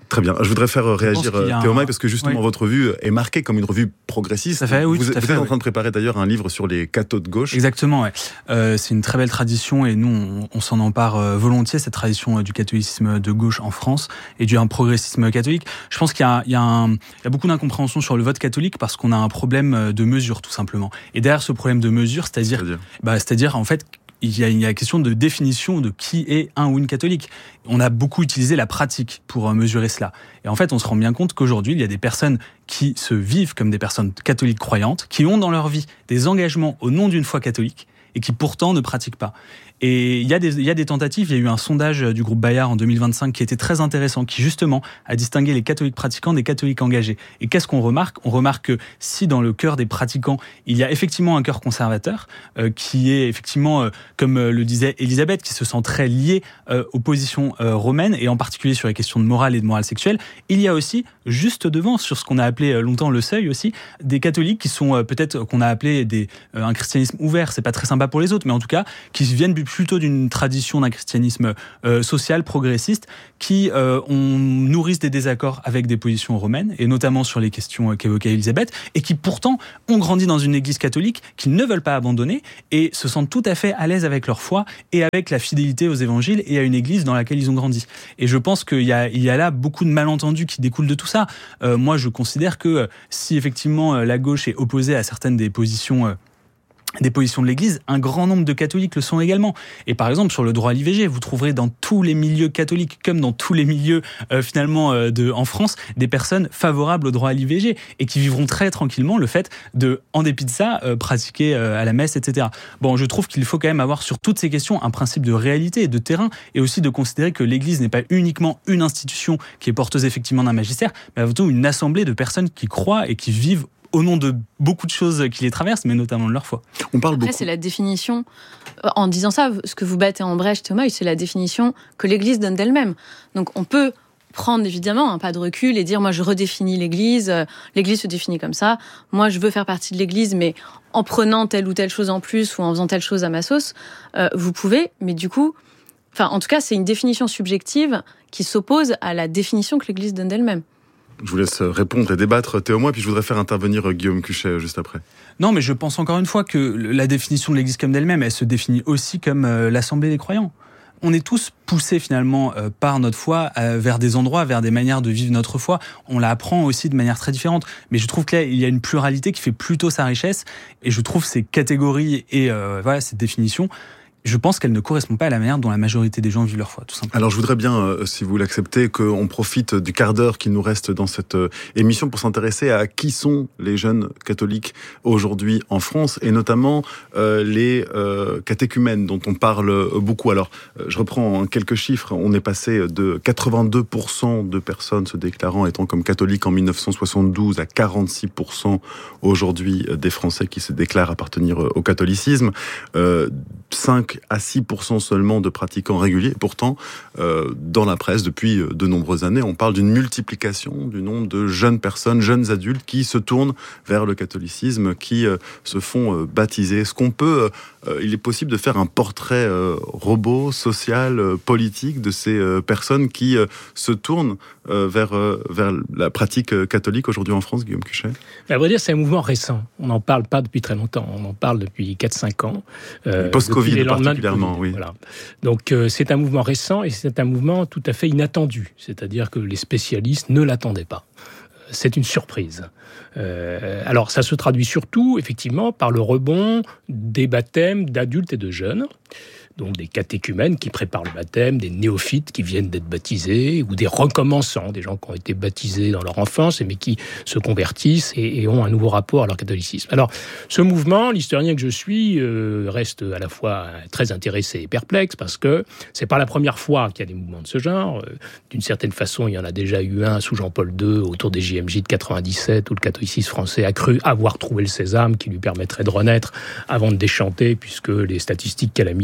Très bien. Je voudrais faire réagir Théo Maille, parce que justement, oui. votre revue est marquée comme une revue progressiste. Ça fait, oui, vous tout à vous fait, êtes en oui. train de préparer d'ailleurs un livre sur les cathos de gauche. Exactement, ouais. Euh, c'est une très belle tradition et nous, on, on s'en empare euh, volontiers, cette tradition euh, du catholicisme de gauche en France et du un progressisme catholique. Je pense qu'il y a, il y a, un, il y a beaucoup d'incompréhension sur le vote catholique parce qu'on a un problème de mesure, tout simplement. Et derrière ce problème de mesure, c'est-à-dire, c'est-à-dire, bah, c'est-à-dire en fait, il y a une question de définition de qui est un ou une catholique. On a beaucoup utilisé la pratique pour mesurer cela. Et en fait, on se rend bien compte qu'aujourd'hui, il y a des personnes qui se vivent comme des personnes catholiques croyantes, qui ont dans leur vie des engagements au nom d'une foi catholique et qui pourtant ne pratiquent pas. Et il y a des, il y a des tentatives. Il y a eu un sondage du groupe Bayard en deux mille vingt-cinq qui était très intéressant, qui justement a distingué les catholiques pratiquants des catholiques engagés. Et qu'est-ce qu'on remarque ? On remarque que si dans le cœur des pratiquants, il y a effectivement un cœur conservateur, euh, qui est effectivement, euh, comme le disait Elisabeth, qui se sent très lié euh, aux positions euh, romaines, et en particulier sur les questions de morale et de morale sexuelle, il y a aussi, juste devant, sur ce qu'on a appelé euh, longtemps le seuil aussi, des catholiques qui sont euh, peut-être, qu'on a appelé des, euh, un christianisme ouvert. C'est pas très sympa pour les autres, mais en tout cas, qui viennent plutôt d'une tradition d'un christianisme euh, social, progressiste, qui euh, on, nourrissent des désaccords avec des positions romaines, et notamment sur les questions euh, qu'évoquait Elisabeth, et qui pourtant ont grandi dans une église catholique qu'ils ne veulent pas abandonner, et se sentent tout à fait à l'aise avec leur foi, et avec la fidélité aux évangiles, et à une église dans laquelle ils ont grandi. Et je pense qu'il y a, il y a là beaucoup de malentendus qui découlent de tout ça. Euh, moi, je considère que euh, si effectivement euh, la gauche est opposée à certaines des positions... Euh, des positions de l'Église, un grand nombre de catholiques le sont également. Et par exemple, sur le droit à l'I V G, vous trouverez dans tous les milieux catholiques, comme dans tous les milieux euh, finalement euh, de, en France, des personnes favorables au droit à l'I V G et qui vivront très tranquillement le fait de, en dépit de ça, euh, pratiquer euh, à la messe, et cetera. Bon, je trouve qu'il faut quand même avoir sur toutes ces questions un principe de réalité et de terrain, et aussi de considérer que l'Église n'est pas uniquement une institution qui est porteuse effectivement d'un magistère, mais avant tout une assemblée de personnes qui croient et qui vivent au nom de beaucoup de choses qui les traversent, mais notamment de leur foi. On parle Après, beaucoup. c'est la définition, en disant ça, ce que vous battez en brèche, Théo Maille, c'est la définition que l'Église donne d'elle-même. Donc on peut prendre évidemment un pas de recul et dire, moi je redéfinis l'Église, l'Église se définit comme ça, moi je veux faire partie de l'Église, mais en prenant telle ou telle chose en plus, ou en faisant telle chose à ma sauce, euh, vous pouvez, mais du coup, enfin en tout cas c'est une définition subjective qui s'oppose à la définition que l'Église donne d'elle-même. Je vous laisse répondre et débattre, Théo Maille, puis je voudrais faire intervenir Guillaume Cuchet juste après. Non, mais je pense encore une fois que la définition de l'Église comme d'elle-même, elle se définit aussi comme euh, l'Assemblée des croyants. On est tous poussés finalement euh, par notre foi euh, vers des endroits, vers des manières de vivre notre foi. On la apprend aussi de manière très différente. Mais je trouve que là, il y a une pluralité qui fait plutôt sa richesse. Et je trouve ces catégories et euh, voilà, cette définition, je pense qu'elle ne correspond pas à la manière dont la majorité des gens vivent leur foi, tout simplement. Alors je voudrais bien, euh, si vous l'acceptez, qu'on profite du quart d'heure qui nous reste dans cette euh, émission pour s'intéresser à qui sont les jeunes catholiques aujourd'hui en France, et notamment euh, les euh, catéchumènes dont on parle beaucoup. Alors euh, je reprends quelques chiffres. On est passé de quatre-vingt-deux pour cent de personnes se déclarant étant comme catholiques en dix-neuf cent soixante-douze à quarante-six pour cent aujourd'hui des Français qui se déclarent appartenir au catholicisme. Euh, cinq à six pour cent seulement de pratiquants réguliers. Pourtant, euh, dans la presse, depuis de nombreuses années, on parle d'une multiplication du nombre de jeunes personnes, jeunes adultes qui se tournent vers le catholicisme, qui euh, se font euh, baptiser. Est-ce qu'on peut, euh, il est possible de faire un portrait euh, robot, social, euh, politique de ces euh, personnes qui euh, se tournent euh, vers, euh, vers la pratique euh, catholique aujourd'hui en France, Guillaume Cuchet ? À vrai dire, c'est un mouvement récent. On n'en parle pas depuis très longtemps. On en parle depuis quatre cinq ans. Euh, Post-Covid particulièrement, oui. Voilà. Donc euh, c'est un mouvement récent et c'est un mouvement tout à fait inattendu. C'est-à-dire que les spécialistes ne l'attendaient pas. C'est une surprise. Euh, alors ça se traduit surtout, effectivement, par le rebond des baptêmes d'adultes et de jeunes. Donc des catéchumènes qui préparent le baptême, des néophytes qui viennent d'être baptisés, ou des recommençants, des gens qui ont été baptisés dans leur enfance, mais qui se convertissent et, et ont un nouveau rapport à leur catholicisme. Alors, ce mouvement, l'historien que je suis, euh, reste à la fois très intéressé et perplexe, parce que c'est pas la première fois qu'il y a des mouvements de ce genre. D'une certaine façon, il y en a déjà eu un sous Jean-Paul deux, autour des J M J de quatre-vingt-dix-sept, où le catholicisme français a cru avoir trouvé le sésame qui lui permettrait de renaître avant de déchanter, puisque les statistiques calamiteuses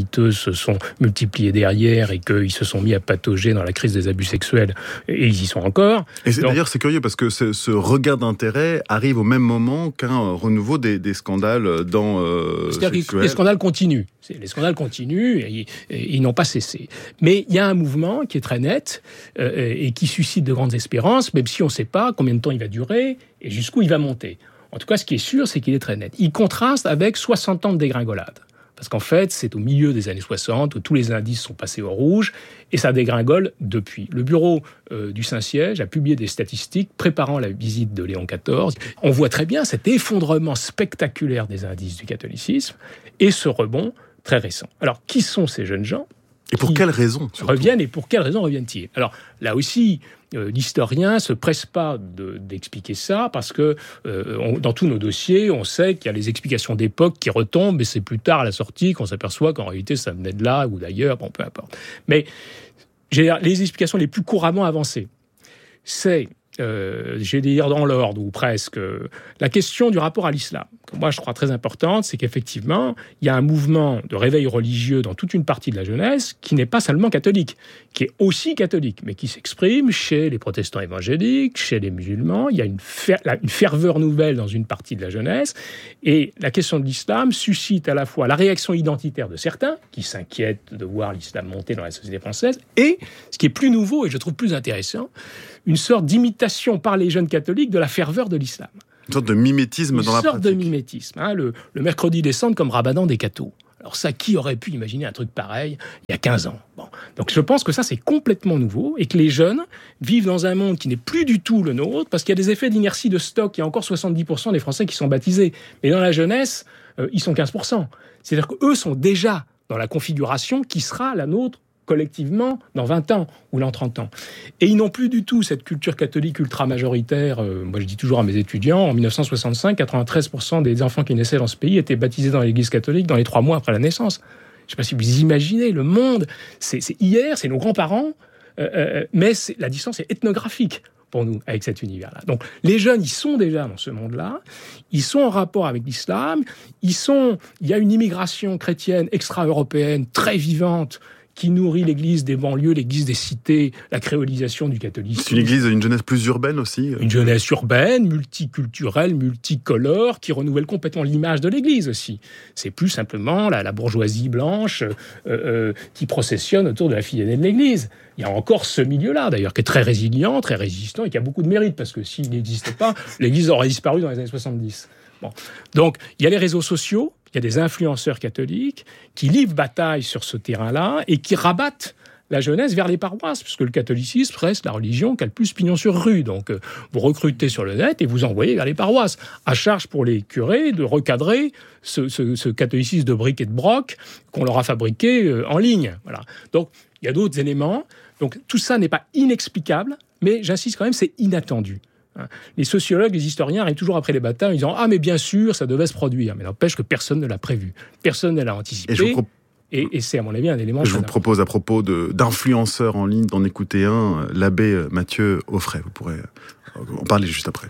se sont multipliés derrière et qu'ils se sont mis à patauger dans la crise des abus sexuels, et ils y sont encore. Et c'est, Donc, d'ailleurs, c'est curieux parce que ce, ce regain d'intérêt arrive au même moment qu'un renouveau des, des scandales dans euh, c'est-à-dire que les scandales continuent. Les scandales continuent et, et ils n'ont pas cessé. Mais il y a un mouvement qui est très net euh, et qui suscite de grandes espérances, même si on ne sait pas combien de temps il va durer et jusqu'où il va monter. En tout cas, ce qui est sûr, c'est qu'il est très net. Il contraste avec soixante ans de dégringolade. Parce qu'en fait, c'est au milieu des années soixante où tous les indices sont passés au rouge et ça dégringole depuis. Le bureau euh, du Saint-Siège a publié des statistiques préparant la visite de Léon quatorze. On voit très bien cet effondrement spectaculaire des indices du catholicisme et ce rebond très récent. Alors, qui sont ces jeunes gens ? Et pour quelles raisons surtout reviennent et pour quelles raisons reviennent-ils ? Alors, là aussi, euh, l'historien ne se presse pas de, d'expliquer ça parce que euh, on, dans tous nos dossiers, on sait qu'il y a les explications d'époque qui retombent, mais c'est plus tard à la sortie qu'on s'aperçoit qu'en réalité, ça venait de là ou d'ailleurs, bon, peu importe. Mais j'ai les explications les plus couramment avancées. C'est, euh, j'ai dire dans l'ordre ou presque, euh, la question du rapport à l'islam. Moi, je crois très importante, c'est qu'effectivement, il y a un mouvement de réveil religieux dans toute une partie de la jeunesse qui n'est pas seulement catholique, qui est aussi catholique, mais qui s'exprime chez les protestants évangéliques, chez les musulmans. Il y a une, fer- une ferveur nouvelle dans une partie de la jeunesse. Et la question de l'islam suscite à la fois la réaction identitaire de certains, qui s'inquiètent de voir l'islam monter dans la société française, et, ce qui est plus nouveau et je trouve plus intéressant, une sorte d'imitation par les jeunes catholiques de la ferveur de l'islam. Une sorte de mimétisme une dans la pratique. Une sorte de mimétisme. Hein, le, le mercredi des cendres comme Ramadan des cathos. Alors ça, qui aurait pu imaginer un truc pareil il y a quinze ans ? Bon. Donc je pense que ça, c'est complètement nouveau et que les jeunes vivent dans un monde qui n'est plus du tout le nôtre parce qu'il y a des effets d'inertie de stock. Il y a encore soixante-dix pour cent des Français qui sont baptisés. Mais dans la jeunesse, euh, ils sont quinze pour cent. C'est-à-dire qu'eux sont déjà dans la configuration qui sera la nôtre collectivement dans vingt ans ou dans trente ans. Et ils n'ont plus du tout cette culture catholique ultra-majoritaire. Euh, moi, je dis toujours à mes étudiants, en dix-neuf cent soixante-cinq, quatre-vingt-treize pour cent des enfants qui naissaient dans ce pays étaient baptisés dans l'église catholique dans les trois mois après la naissance. Je ne sais pas si vous imaginez, le monde, c'est, c'est hier, c'est nos grands-parents, euh, euh, mais c'est, la distance est ethnographique pour nous, avec cet univers-là. Donc, les jeunes, ils sont déjà dans ce monde-là, ils sont en rapport avec l'islam, ils sont, il y a une immigration chrétienne extra-européenne très vivante, qui nourrit l'église des banlieues, l'église des cités, la créolisation du catholicisme. C'est une église, une jeunesse plus urbaine aussi. Une jeunesse urbaine, multiculturelle, multicolore, qui renouvelle complètement l'image de l'église aussi. C'est plus simplement la, la bourgeoisie blanche euh, euh, qui processionne autour de la fille aînée de l'église. Il y a encore ce milieu-là, d'ailleurs, qui est très résilient, très résistant, et qui a beaucoup de mérite, parce que s'il n'existait pas, l'église aurait disparu dans les années soixante-dix. Bon. Donc, il y a les réseaux sociaux, il y a des influenceurs catholiques qui livrent bataille sur ce terrain-là et qui rabattent la jeunesse vers les paroisses, puisque le catholicisme reste la religion qui a le plus pignon sur rue. Donc, euh, vous recrutez sur le net et vous envoyez vers les paroisses. À charge pour les curés de recadrer ce, ce, ce catholicisme de briques et de broc qu'on leur a fabriqué euh, en ligne. Voilà. Donc, il y a d'autres éléments. Donc, tout ça n'est pas inexplicable, mais j'insiste quand même, c'est inattendu. Les sociologues, les historiens arrivent toujours après les batailles en disant « Ah, mais bien sûr, ça devait se produire ». Mais n'empêche que personne ne l'a prévu. Personne ne l'a anticipé. Et, pro... et, et c'est, à mon avis, un élément... Je vous propose, à propos de, d'influenceurs en ligne, d'en écouter un, l'abbé Mathieu Offray. Vous pourrez en parler juste après.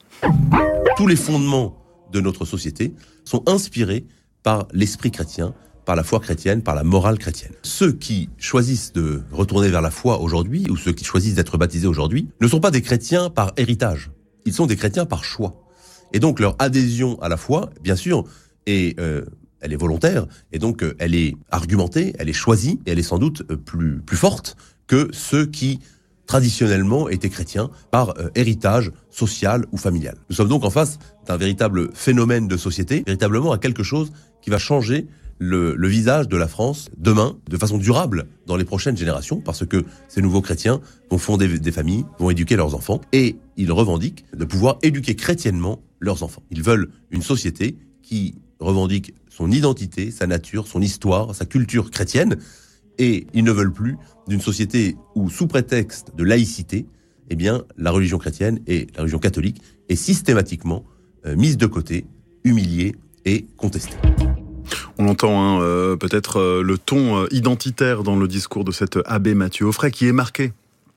Tous les fondements de notre société sont inspirés par l'esprit chrétien, par la foi chrétienne, par la morale chrétienne. Ceux qui choisissent de retourner vers la foi aujourd'hui, ou ceux qui choisissent d'être baptisés aujourd'hui, ne sont pas des chrétiens par héritage. Ils sont des chrétiens par choix. Et donc leur adhésion à la foi, bien sûr, est, euh, elle est volontaire, et donc euh, elle est argumentée, elle est choisie, et elle est sans doute euh, plus, plus forte que ceux qui traditionnellement étaient chrétiens par euh, héritage social ou familial. Nous sommes donc en face d'un véritable phénomène de société, véritablement à quelque chose qui va changer Le, le visage de la France demain, de façon durable, dans les prochaines générations, parce que ces nouveaux chrétiens vont fonder des familles, vont éduquer leurs enfants, et ils revendiquent de pouvoir éduquer chrétiennement leurs enfants. Ils veulent une société qui revendique son identité, sa nature, son histoire, sa culture chrétienne, et ils ne veulent plus d'une société où, sous prétexte de laïcité, eh bien, la religion chrétienne et la religion catholique est systématiquement euh, mise de côté, humiliée et contestée. On entend hein, euh, peut-être euh, le ton euh, identitaire dans le discours de cet abbé Mathieu Offray qui est marqué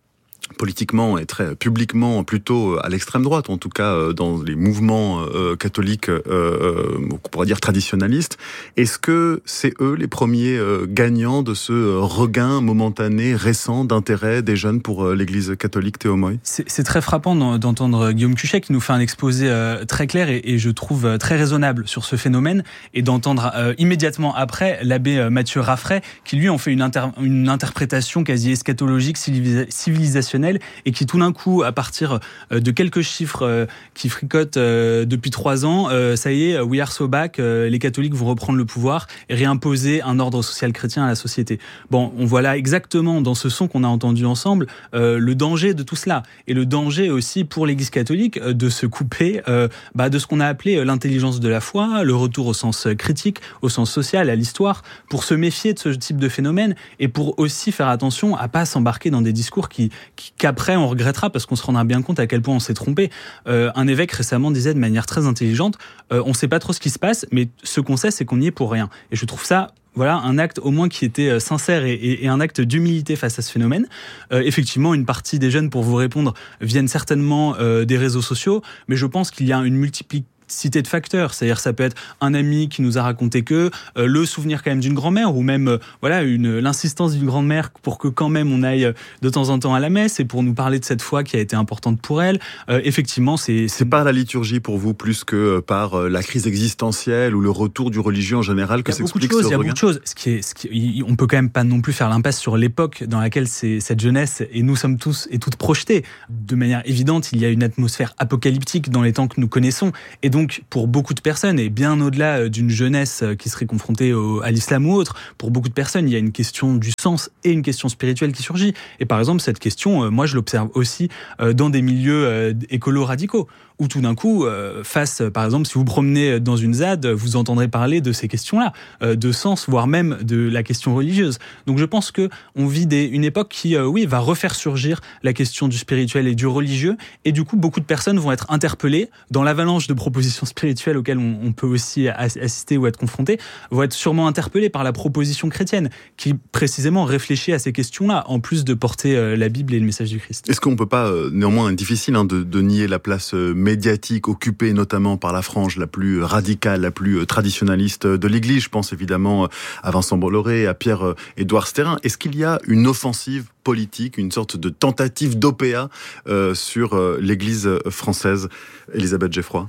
politiquement et très publiquement plutôt à l'extrême droite, en tout cas dans les mouvements euh, catholiques, euh, qu'on pourrait dire traditionnalistes. Est-ce que c'est eux les premiers euh, gagnants de ce regain momentané, récent d'intérêt des jeunes pour euh, l'Église catholique, Théo Moy ? C'est, c'est très frappant d'entendre Guillaume Cuchet qui nous fait un exposé euh, très clair et, et je trouve très raisonnable sur ce phénomène, et d'entendre euh, immédiatement après l'abbé Mathieu Raffray qui lui en fait une, inter- une interprétation quasi eschatologique, civilisa- civilisationnelle, et qui tout d'un coup, à partir de quelques chiffres qui fricotent depuis trois ans, ça y est, we are so back, les catholiques vont reprendre le pouvoir et réimposer un ordre social chrétien à la société. Bon, on voit là exactement dans ce son qu'on a entendu ensemble le danger de tout cela, et le danger aussi pour l'Église catholique de se couper bah, de ce qu'on a appelé l'intelligence de la foi, le retour au sens critique, au sens social, à l'histoire, pour se méfier de ce type de phénomène et pour aussi faire attention à pas s'embarquer dans des discours qui, qui qu'après on regrettera parce qu'on se rendra bien compte à quel point on s'est trompé. Euh, un évêque récemment disait de manière très intelligente, euh, on ne sait pas trop ce qui se passe, mais ce qu'on sait, c'est qu'on y est pour rien. Et je trouve ça, voilà, un acte au moins qui était sincère et, et, et un acte d'humilité face à ce phénomène. Euh, effectivement, une partie des jeunes, pour vous répondre, viennent certainement euh, des réseaux sociaux, mais je pense qu'il y a une multiplication cité de facteurs, c'est-à-dire ça peut être un ami qui nous a raconté que euh, le souvenir quand même d'une grand-mère, ou même euh, voilà une l'insistance d'une grand-mère pour que quand même on aille de temps en temps à la messe et pour nous parler de cette foi qui a été importante pour elle. Euh, effectivement, c'est, c'est c'est par la liturgie pour vous plus que par euh, la crise existentielle ou le retour du religieux en général que s'explique ce regain. Il y a beaucoup de choses. Ce qui est, ce qui, on peut quand même pas non plus faire l'impasse sur l'époque dans laquelle c'est, cette jeunesse et nous sommes tous et toutes projetés. De manière évidente, il y a une atmosphère apocalyptique dans les temps que nous connaissons, et donc, pour beaucoup de personnes, et bien au-delà d'une jeunesse qui serait confrontée au, à l'islam ou autre, pour beaucoup de personnes, il y a une question du sens et une question spirituelle qui surgit. Et par exemple, cette question, moi, je l'observe aussi dans des milieux écolo-radicaux, où tout d'un coup, face, par exemple, si vous promenez dans une ZAD, vous entendrez parler de ces questions-là, de sens, voire même de la question religieuse. Donc, je pense que on vit des, une époque qui, oui, va refaire surgir la question du spirituel et du religieux, et du coup, beaucoup de personnes vont être interpellées dans l'avalanche de propositions spirituelles auxquelles on, on peut aussi assister ou être confronté, vont être sûrement interpellés par la proposition chrétienne qui précisément réfléchit à ces questions-là, en plus de porter euh, la Bible et le message du Christ. Est-ce qu'on ne peut pas, euh, néanmoins, c'est difficile hein, de, de nier la place euh, médiatique occupée notamment par la frange la plus radicale, la plus euh, traditionnaliste de l'Église? Je pense évidemment euh, à Vincent Bolloré, à Pierre-Édouard euh, Stérin. Est-ce qu'il y a une offensive politique, une sorte de tentative d'O P A euh, sur euh, l'Église française? Elisabeth Geffroy?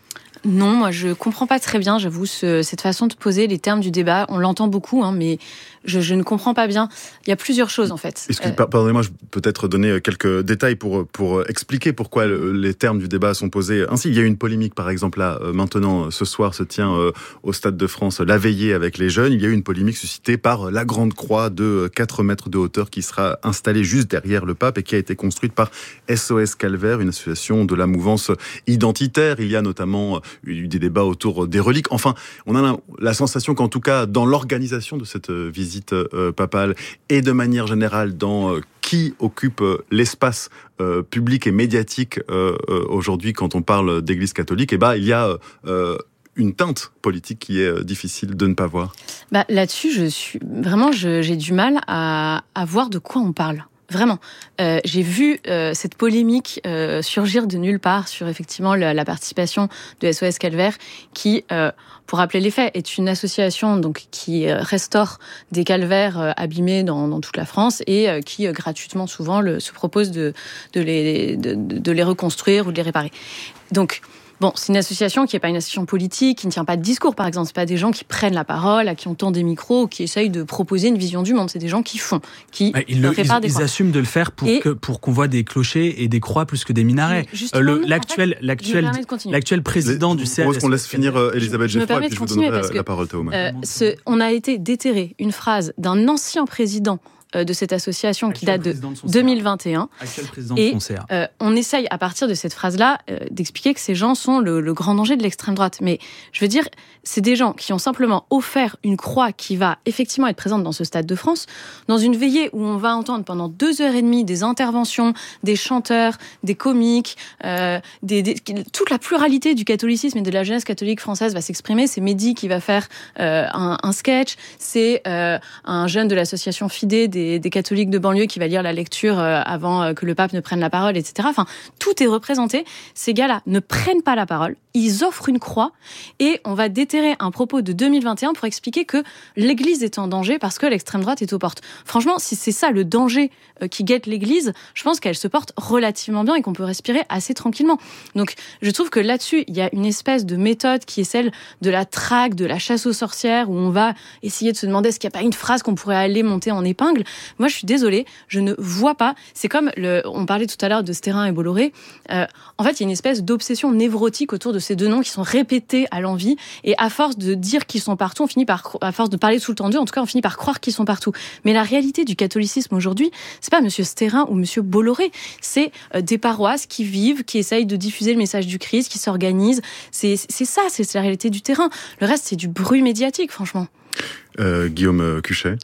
Non, moi je comprends pas très bien, j'avoue, ce, cette façon de poser les termes du débat. On l'entend beaucoup, hein, mais je, je ne comprends pas bien. Il y a plusieurs choses en fait. Est-ce que, euh... pardonnez-moi, je peux peut-être donner quelques détails pour pour expliquer pourquoi les termes du débat sont posés ainsi. Il y a une polémique, par exemple, là, maintenant, ce soir se tient euh, au Stade de France la veillée avec les jeunes. Il y a eu une polémique suscitée par la grande croix de quatre mètres de hauteur qui sera installée juste derrière le pape et qui a été construite par S O S Calvaire, une association de la mouvance identitaire. Il y a notamment eu des débats autour des reliques. Enfin, on a la, la sensation qu'en tout cas, dans l'organisation de cette visite euh, papale et de manière générale dans euh, qui occupe euh, l'espace euh, public et médiatique euh, euh, aujourd'hui quand on parle d'église catholique, eh ben, il y a euh, une teinte politique qui est euh, difficile de ne pas voir. Bah, là-dessus, je suis vraiment, je, j'ai du mal à, à voir de quoi on parle. Vraiment. Euh, j'ai vu euh, cette polémique euh, surgir de nulle part sur effectivement la, la participation de S O S Calvaire qui, euh, pour rappeler les faits, est une association donc, qui euh, restaure des calvaires euh, abîmés dans, dans toute la France et euh, qui, euh, gratuitement, souvent, le, se propose de, de, les, de, de les reconstruire ou de les réparer. Donc, bon, c'est une association qui n'est pas une association politique, qui ne tient pas de discours, par exemple. Ce pas des gens qui prennent la parole, à qui on tend des micros, ou qui essayent de proposer une vision du monde. C'est des gens qui font, qui ils, le, réparent ils, des ils croix. assument de le faire pour, et que, pour qu'on voit des clochers et des croix plus que des minarets. Euh, le, l'actuel, en fait, l'actuel, l'actuel président du C R S. Est-ce qu'on laisse finir euh, Elisabeth Geffroy et puis je vous donnerai la, que, la parole, Théo. Euh, ce, on a été déterré une phrase d'un ancien président de cette association qui date de deux mille vingt et un. Et euh, on essaye, à partir de cette phrase-là, euh, d'expliquer que ces gens sont le, le grand danger de l'extrême droite. Mais je veux dire, c'est des gens qui ont simplement offert une croix qui va effectivement être présente dans ce Stade de France, dans une veillée où on va entendre pendant deux heures et demie des interventions, des chanteurs, des comiques, euh, des, des, toute la pluralité du catholicisme et de la jeunesse catholique française va s'exprimer. C'est Mehdi qui va faire euh, un, un sketch, c'est euh, un jeune de l'association Fidé, des des, des catholiques de banlieue qui va lire la lecture avant que le pape ne prenne la parole, et cetera. Enfin, tout est représenté. Ces gars-là ne prennent pas la parole, ils offrent une croix et on va déterrer un propos de deux mille vingt et un pour expliquer que l'Église est en danger parce que l'extrême droite est aux portes. Franchement, si c'est ça le danger qui guette l'Église, je pense qu'elle se porte relativement bien et qu'on peut respirer assez tranquillement. Donc, je trouve que là-dessus, il y a une espèce de méthode qui est celle de la traque, de la chasse aux sorcières, où on va essayer de se demander est-ce qu'il n'y a pas une phrase qu'on pourrait aller monter en épingle. Moi, je suis désolée, je ne vois pas. C'est comme, le, on parlait tout à l'heure de Sterrin et Bolloré. Euh, en fait, il y a une espèce d'obsession névrotique autour de ces deux noms qui sont répétés à l'envi. Et à force de dire qu'ils sont partout, on finit par, à force de parler sous le temps d'eux, en tout cas, on finit par croire qu'ils sont partout. Mais la réalité du catholicisme aujourd'hui, c'est pas Monsieur Sterrin ou Monsieur Bolloré. C'est euh, des paroisses qui vivent, qui essayent de diffuser le message du Christ, qui s'organisent. C'est, c'est ça, c'est, c'est la réalité du terrain. Le reste, c'est du bruit médiatique, franchement. Euh, Guillaume Cuchet.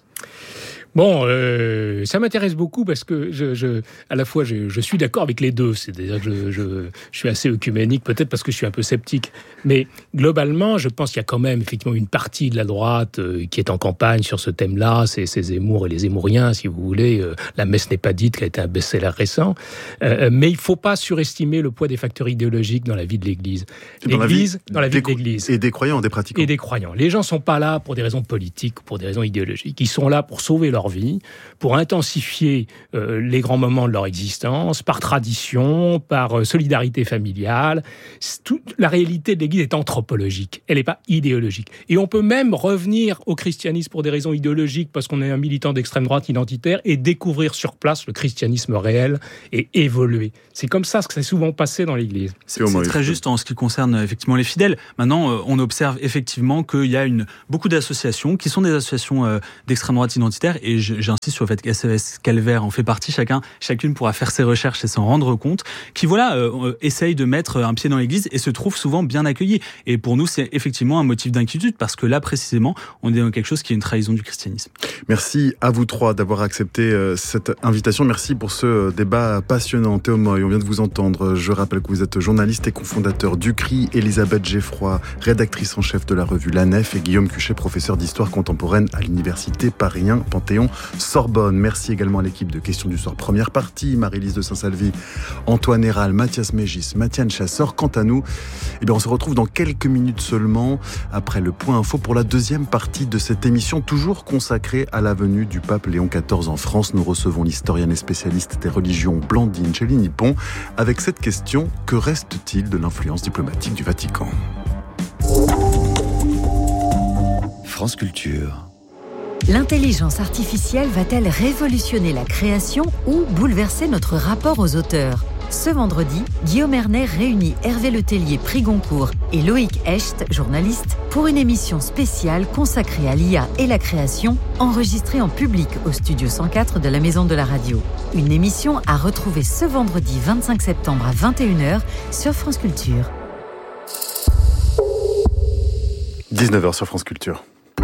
Bon, euh, ça m'intéresse beaucoup parce que je, je, à la fois, je, je suis d'accord avec les deux. C'est-à-dire que je, je, je suis assez œcuménique, peut-être parce que je suis un peu sceptique. Mais globalement, je pense qu'il y a quand même effectivement une partie de la droite euh, qui est en campagne sur ce thème-là. C'est, c'est Zemmour et les Zemmouriens, si vous voulez. Euh, la messe n'est pas dite, qui a été un best-seller récent. Euh, mais il ne faut pas surestimer le poids des facteurs idéologiques dans la vie de l'Église. L'Église, dans la vie, dans la vie de l'Église. Et des croyants, des pratiquants. Et des croyants. Les gens ne sont pas là pour des raisons politiques ou pour des raisons idéologiques. Ils sont là pour sauver leur vie, pour intensifier euh, les grands moments de leur existence, par tradition, par euh, solidarité familiale. Toute la réalité de l'Église est anthropologique, elle n'est pas idéologique. Et on peut même revenir au christianisme pour des raisons idéologiques, parce qu'on est un militant d'extrême droite identitaire, et découvrir sur place le christianisme réel et évoluer. C'est comme ça que c'est souvent passé dans l'Église. C'est, c'est très juste en ce qui concerne effectivement les fidèles. Maintenant, euh, on observe effectivement qu'il y a une, beaucoup d'associations qui sont des associations euh, d'extrême droite identitaire, et je, j'insiste sur le fait qu'S E S Calvaire en fait partie, chacun, chacune pourra faire ses recherches et s'en rendre compte, qui voilà, euh, essaye de mettre un pied dans l'église et se trouve souvent bien accueillis. Et pour nous, c'est effectivement un motif d'inquiétude, parce que là, précisément, on est dans quelque chose qui est une trahison du christianisme. Merci à vous trois d'avoir accepté euh, cette invitation. Merci pour ce euh, débat passionnant. Théo Moy, on vient de vous entendre. Je rappelle que vous êtes journaliste et cofondateur du C R I, Elisabeth Geffroy, rédactrice en chef de la revue La Nef, et Guillaume Cuchet, professeur d'histoire contemporaine à l'université Paris un Panthéon Sorbonne. Merci également à l'équipe de Questions du Soir première partie, Marie-Lise de Saint-Salvi, Antoine Héral, Mathias Mégis, Mathiane Chassor. Quant à nous, eh bien, on se retrouve dans quelques minutes seulement après le point info pour la deuxième partie de cette émission, toujours consacrée à la venue du pape Léon quatorze en France. Nous recevons l'historienne et spécialiste des religions Blandine Chély-Nippon avec cette question: que reste-t-il de l'influence diplomatique du Vatican ? France Culture. L'intelligence artificielle va-t-elle révolutionner la création ou bouleverser notre rapport aux auteurs ? Ce vendredi, Guillaume Ernet réunit Hervé Letellier, prix Goncourt, et Loïc Hecht, journaliste, pour une émission spéciale consacrée à l'I A et la création, enregistrée en public au studio cent quatre de la Maison de la Radio. Une émission à retrouver ce vendredi vingt-cinq septembre à vingt et une heures sur France Culture. dix-neuf heures sur France Culture.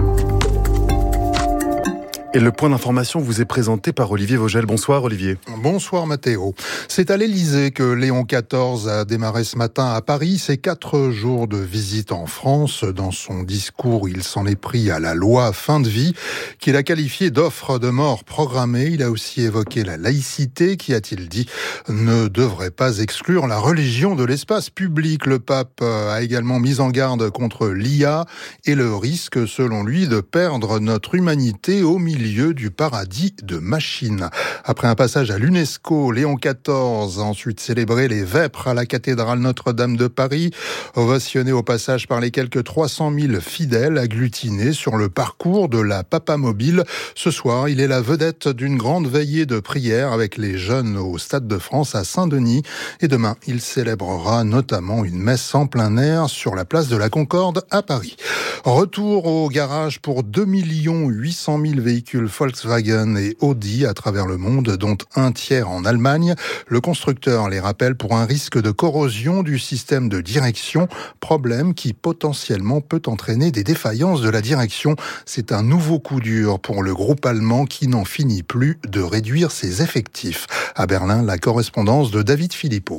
Et le point d'information vous est présenté par Olivier Vogel. Bonsoir Olivier. Bonsoir Mathéo. C'est à l'Élysée que Léon quatorze a démarré ce matin à Paris ses quatre jours de visite en France. Dans son discours, il s'en est pris à la loi fin de vie, qu'il a qualifiée d'offre de mort programmée. Il a aussi évoqué la laïcité qui, a-t-il dit, ne devrait pas exclure la religion de l'espace public. Le pape a également mis en garde contre l'I A et le risque, selon lui, de perdre notre humanité au milieu du paradis de machines. Après un passage à l'UNESCO, Léon quatorze a ensuite célébré les vêpres à la cathédrale Notre-Dame de Paris, ovationné au passage par les quelques trois cent mille fidèles agglutinés sur le parcours de la Papamobile. Ce soir, il est la vedette d'une grande veillée de prière avec les jeunes au Stade de France à Saint-Denis. Et demain, il célébrera notamment une messe en plein air sur la place de la Concorde à Paris. Retour au garage pour deux millions huit cent mille véhicules Volkswagen et Audi à travers le monde, dont un tiers en Allemagne. Le constructeur les rappelle pour un risque de corrosion du système de direction, problème qui potentiellement peut entraîner des défaillances de la direction. C'est un nouveau coup dur pour le groupe allemand qui n'en finit plus de réduire ses effectifs. À Berlin, la correspondance de David Philippot.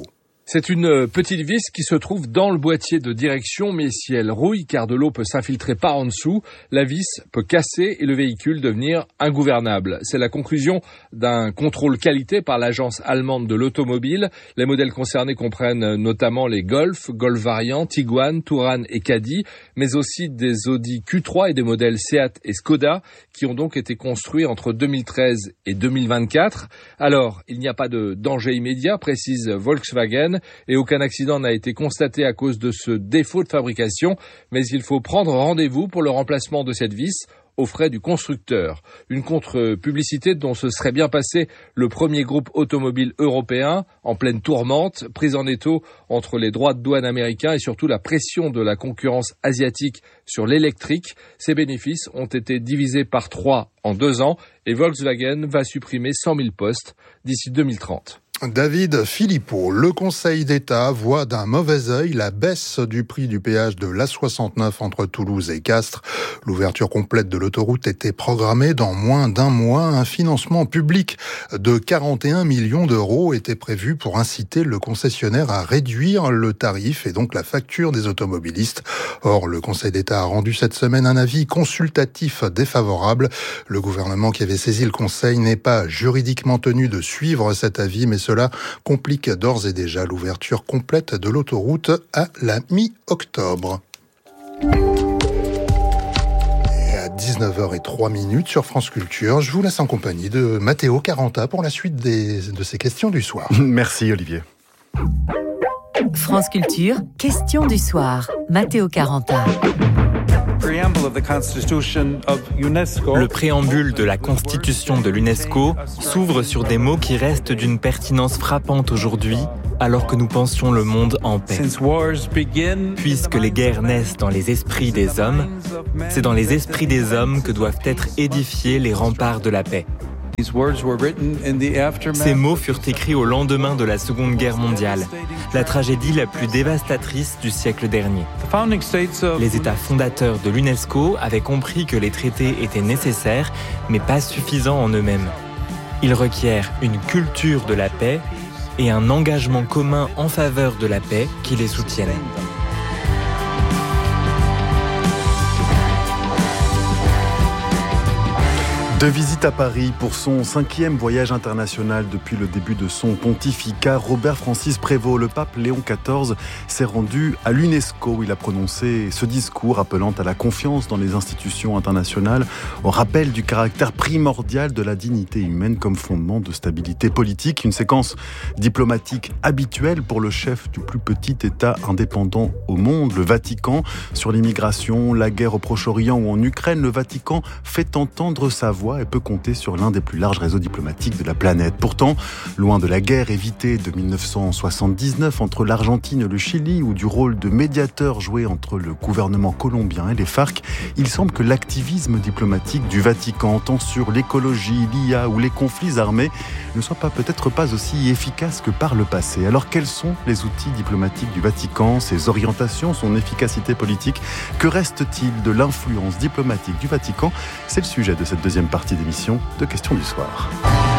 C'est une petite vis qui se trouve dans le boîtier de direction, mais si elle rouille, car de l'eau peut s'infiltrer par en dessous, la vis peut casser et le véhicule devenir ingouvernable. C'est la conclusion d'un contrôle qualité par l'agence allemande de l'automobile. Les modèles concernés comprennent notamment les Golf, Golf Variant, Tiguan, Touran et Caddy, mais aussi des Audi Q trois et des modèles Seat et Skoda, qui ont donc été construits entre deux mille treize et deux mille vingt-quatre. Alors, il n'y a pas de danger immédiat, précise Volkswagen, et aucun accident n'a été constaté à cause de ce défaut de fabrication, mais il faut prendre rendez-vous pour le remplacement de cette vis aux frais du constructeur. Une contre-publicité dont se serait bien passé le premier groupe automobile européen, en pleine tourmente, prise en étau entre les droits de douane américains et surtout la pression de la concurrence asiatique sur l'électrique. Ces bénéfices ont été divisés par trois en deux ans et Volkswagen va supprimer cent mille postes d'ici deux mille trente. David Philippot, le Conseil d'État voit d'un mauvais œil la baisse du prix du péage de l'A soixante-neuf entre Toulouse et Castres. L'ouverture complète de l'autoroute était programmée dans moins d'un mois. Un financement public de quarante et un millions d'euros était prévu pour inciter le concessionnaire à réduire le tarif et donc la facture des automobilistes. Or, le Conseil d'État a rendu cette semaine un avis consultatif défavorable. Le gouvernement qui avait saisi le Conseil n'est pas juridiquement tenu de suivre cet avis, mais cela complique d'ores et déjà l'ouverture complète de l'autoroute à la mi-octobre. Et à dix-neuf heures zéro trois sur France Culture, je vous laisse en compagnie de Matteo Caranta pour la suite des, de ces questions du soir. Merci Olivier. France Culture, question du soir. Matteo Caranta. Le préambule de la Constitution de l'UNESCO s'ouvre sur des mots qui restent d'une pertinence frappante aujourd'hui, alors que nous pensions le monde en paix. Puisque les guerres naissent dans les esprits des hommes, c'est dans les esprits des hommes que doivent être édifiés les remparts de la paix. Ces mots furent écrits au lendemain de la Seconde Guerre mondiale, la tragédie la plus dévastatrice du siècle dernier. Les États fondateurs de l'UNESCO avaient compris que les traités étaient nécessaires, mais pas suffisants en eux-mêmes. Ils requièrent une culture de la paix et un engagement commun en faveur de la paix qui les soutienne. De visite à Paris pour son cinquième voyage international depuis le début de son pontificat, Robert Francis Prévost, le pape Léon quatorze, s'est rendu à l'UNESCO où il a prononcé ce discours appelant à la confiance dans les institutions internationales, au rappel du caractère primordial de la dignité humaine comme fondement de stabilité politique. Une séquence diplomatique habituelle pour le chef du plus petit État indépendant au monde, le Vatican. Sur l'immigration, la guerre au Proche-Orient ou en Ukraine, le Vatican fait entendre sa voix et peut compter sur l'un des plus larges réseaux diplomatiques de la planète. Pourtant, loin de la guerre évitée de dix-neuf cent soixante-dix-neuf entre l'Argentine et le Chili ou du rôle de médiateur joué entre le gouvernement colombien et les FARC, il semble que l'activisme diplomatique du Vatican, tant sur l'écologie, l'I A ou les conflits armés, ne soit pas peut-être pas aussi efficace que par le passé. Alors quels sont les outils diplomatiques du Vatican, ses orientations, son efficacité politique? Que reste-t-il de l'influence diplomatique du Vatican? C'est le sujet de cette deuxième partie d'émission de Questions du soir.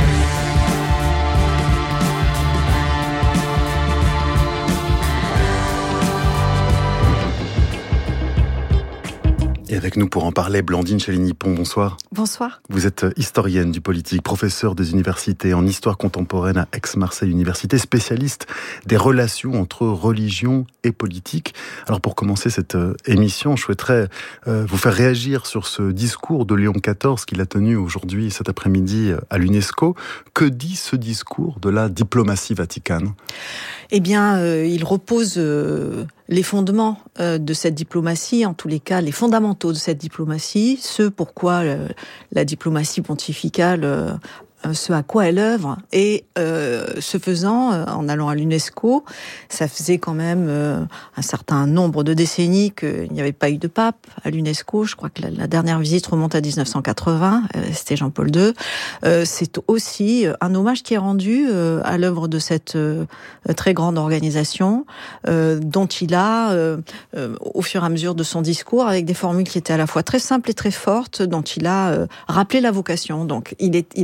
Et avec nous pour en parler, Blandine Chaligny-Pont, bonsoir. Bonsoir. Vous êtes historienne du politique, professeure des universités en histoire contemporaine à Aix-Marseille Université, spécialiste des relations entre religion et politique. Alors pour commencer cette émission, je souhaiterais vous faire réagir sur ce discours de Léon quatorze qu'il a tenu aujourd'hui, cet après-midi, à l'UNESCO. Que dit ce discours de la diplomatie vaticane ? Eh bien, euh, il repose euh, les fondements euh, de cette diplomatie, en tous les cas, les fondamentaux de cette diplomatie, ce pourquoi euh, la diplomatie pontificale, euh, ce à quoi elle œuvre. Et euh, ce faisant, euh, en allant à l'UNESCO, ça faisait quand même euh, un certain nombre de décennies qu'il n'y avait pas eu de pape à l'UNESCO. Je crois que la, la dernière visite remonte à dix-neuf cent quatre-vingts, euh, c'était Jean-Paul deux. Euh, c'est aussi un hommage qui est rendu euh, à l'œuvre de cette euh, très grande organisation, euh, dont il a, euh, euh, au fur et à mesure de son discours, avec des formules qui étaient à la fois très simples et très fortes, dont il a euh, rappelé la vocation. Donc, il, est, il a fait aussi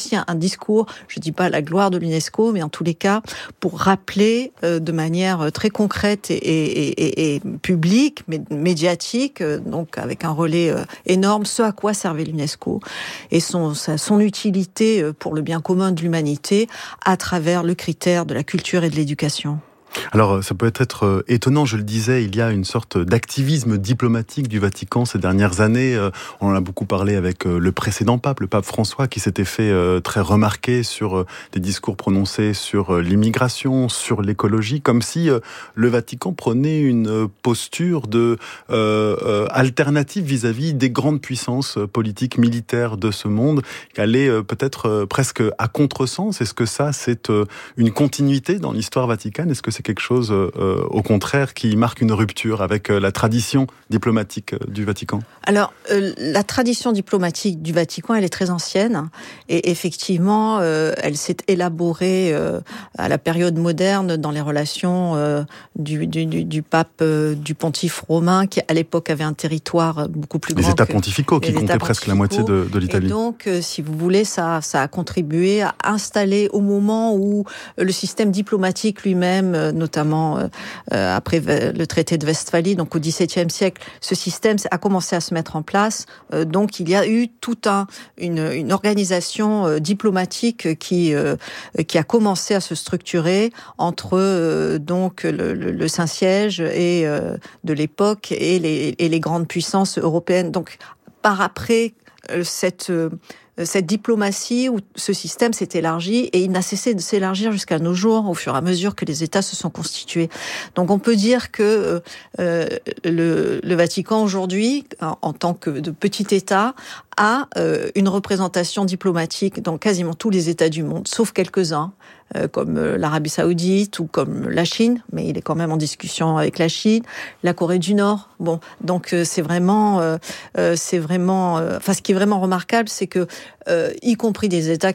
aussi un, un discours, je dis pas la gloire de l'UNESCO, mais en tous les cas, pour rappeler euh, de manière très concrète et, et, et, et publique, mais médiatique, euh, donc avec un relais euh, énorme, ce à quoi servait l'UNESCO et son, sa, son utilité pour le bien commun de l'humanité à travers le critère de la culture et de l'éducation. Alors, ça peut être étonnant, je le disais, il y a une sorte d'activisme diplomatique du Vatican ces dernières années. On en a beaucoup parlé avec le précédent pape, le pape François, qui s'était fait très remarquer sur des discours prononcés sur l'immigration, sur l'écologie, comme si le Vatican prenait une posture de euh, alternative vis-à-vis des grandes puissances politiques, militaires de ce monde, qui allait peut-être presque à contresens. Est-ce que ça, c'est une continuité dans l'histoire vaticane ? Est-ce que c'est quelque chose, euh, au contraire, qui marque une rupture avec euh, la tradition diplomatique euh, du Vatican ? Alors, euh, la tradition diplomatique du Vatican, elle est très ancienne. Et effectivement, euh, elle s'est élaborée euh, à la période moderne dans les relations euh, du, du, du, du pape, euh, du pontife romain, qui à l'époque avait un territoire beaucoup plus grand. Les États que, pontificaux, qui comptaient presque la moitié de, de l'Italie. Et donc, euh, si vous voulez, ça, ça a contribué à installer au moment où le système diplomatique lui-même, euh, notamment euh, après le traité de Westphalie, donc au dix-septième siècle, ce système a commencé à se mettre en place. Euh, donc il y a eu toute un, une, une organisation euh, diplomatique qui euh, qui a commencé à se structurer entre euh, donc le, le, le Saint-Siège et euh, de l'époque et les, et les grandes puissances européennes. Donc par après euh, cette euh, cette diplomatie où ce système s'est élargi et il n'a cessé de s'élargir jusqu'à nos jours au fur et à mesure que les États se sont constitués. Donc on peut dire que euh, le, le Vatican aujourd'hui, en, en tant que de petit État, a euh, une représentation diplomatique dans quasiment tous les États du monde, sauf quelques-uns, euh, comme euh, l'Arabie Saoudite ou comme la Chine, mais il est quand même en discussion avec la Chine, la Corée du Nord. Bon, donc euh, c'est vraiment, euh, euh, c'est vraiment, euh, enfin ce qui est vraiment remarquable, c'est que euh, y compris des États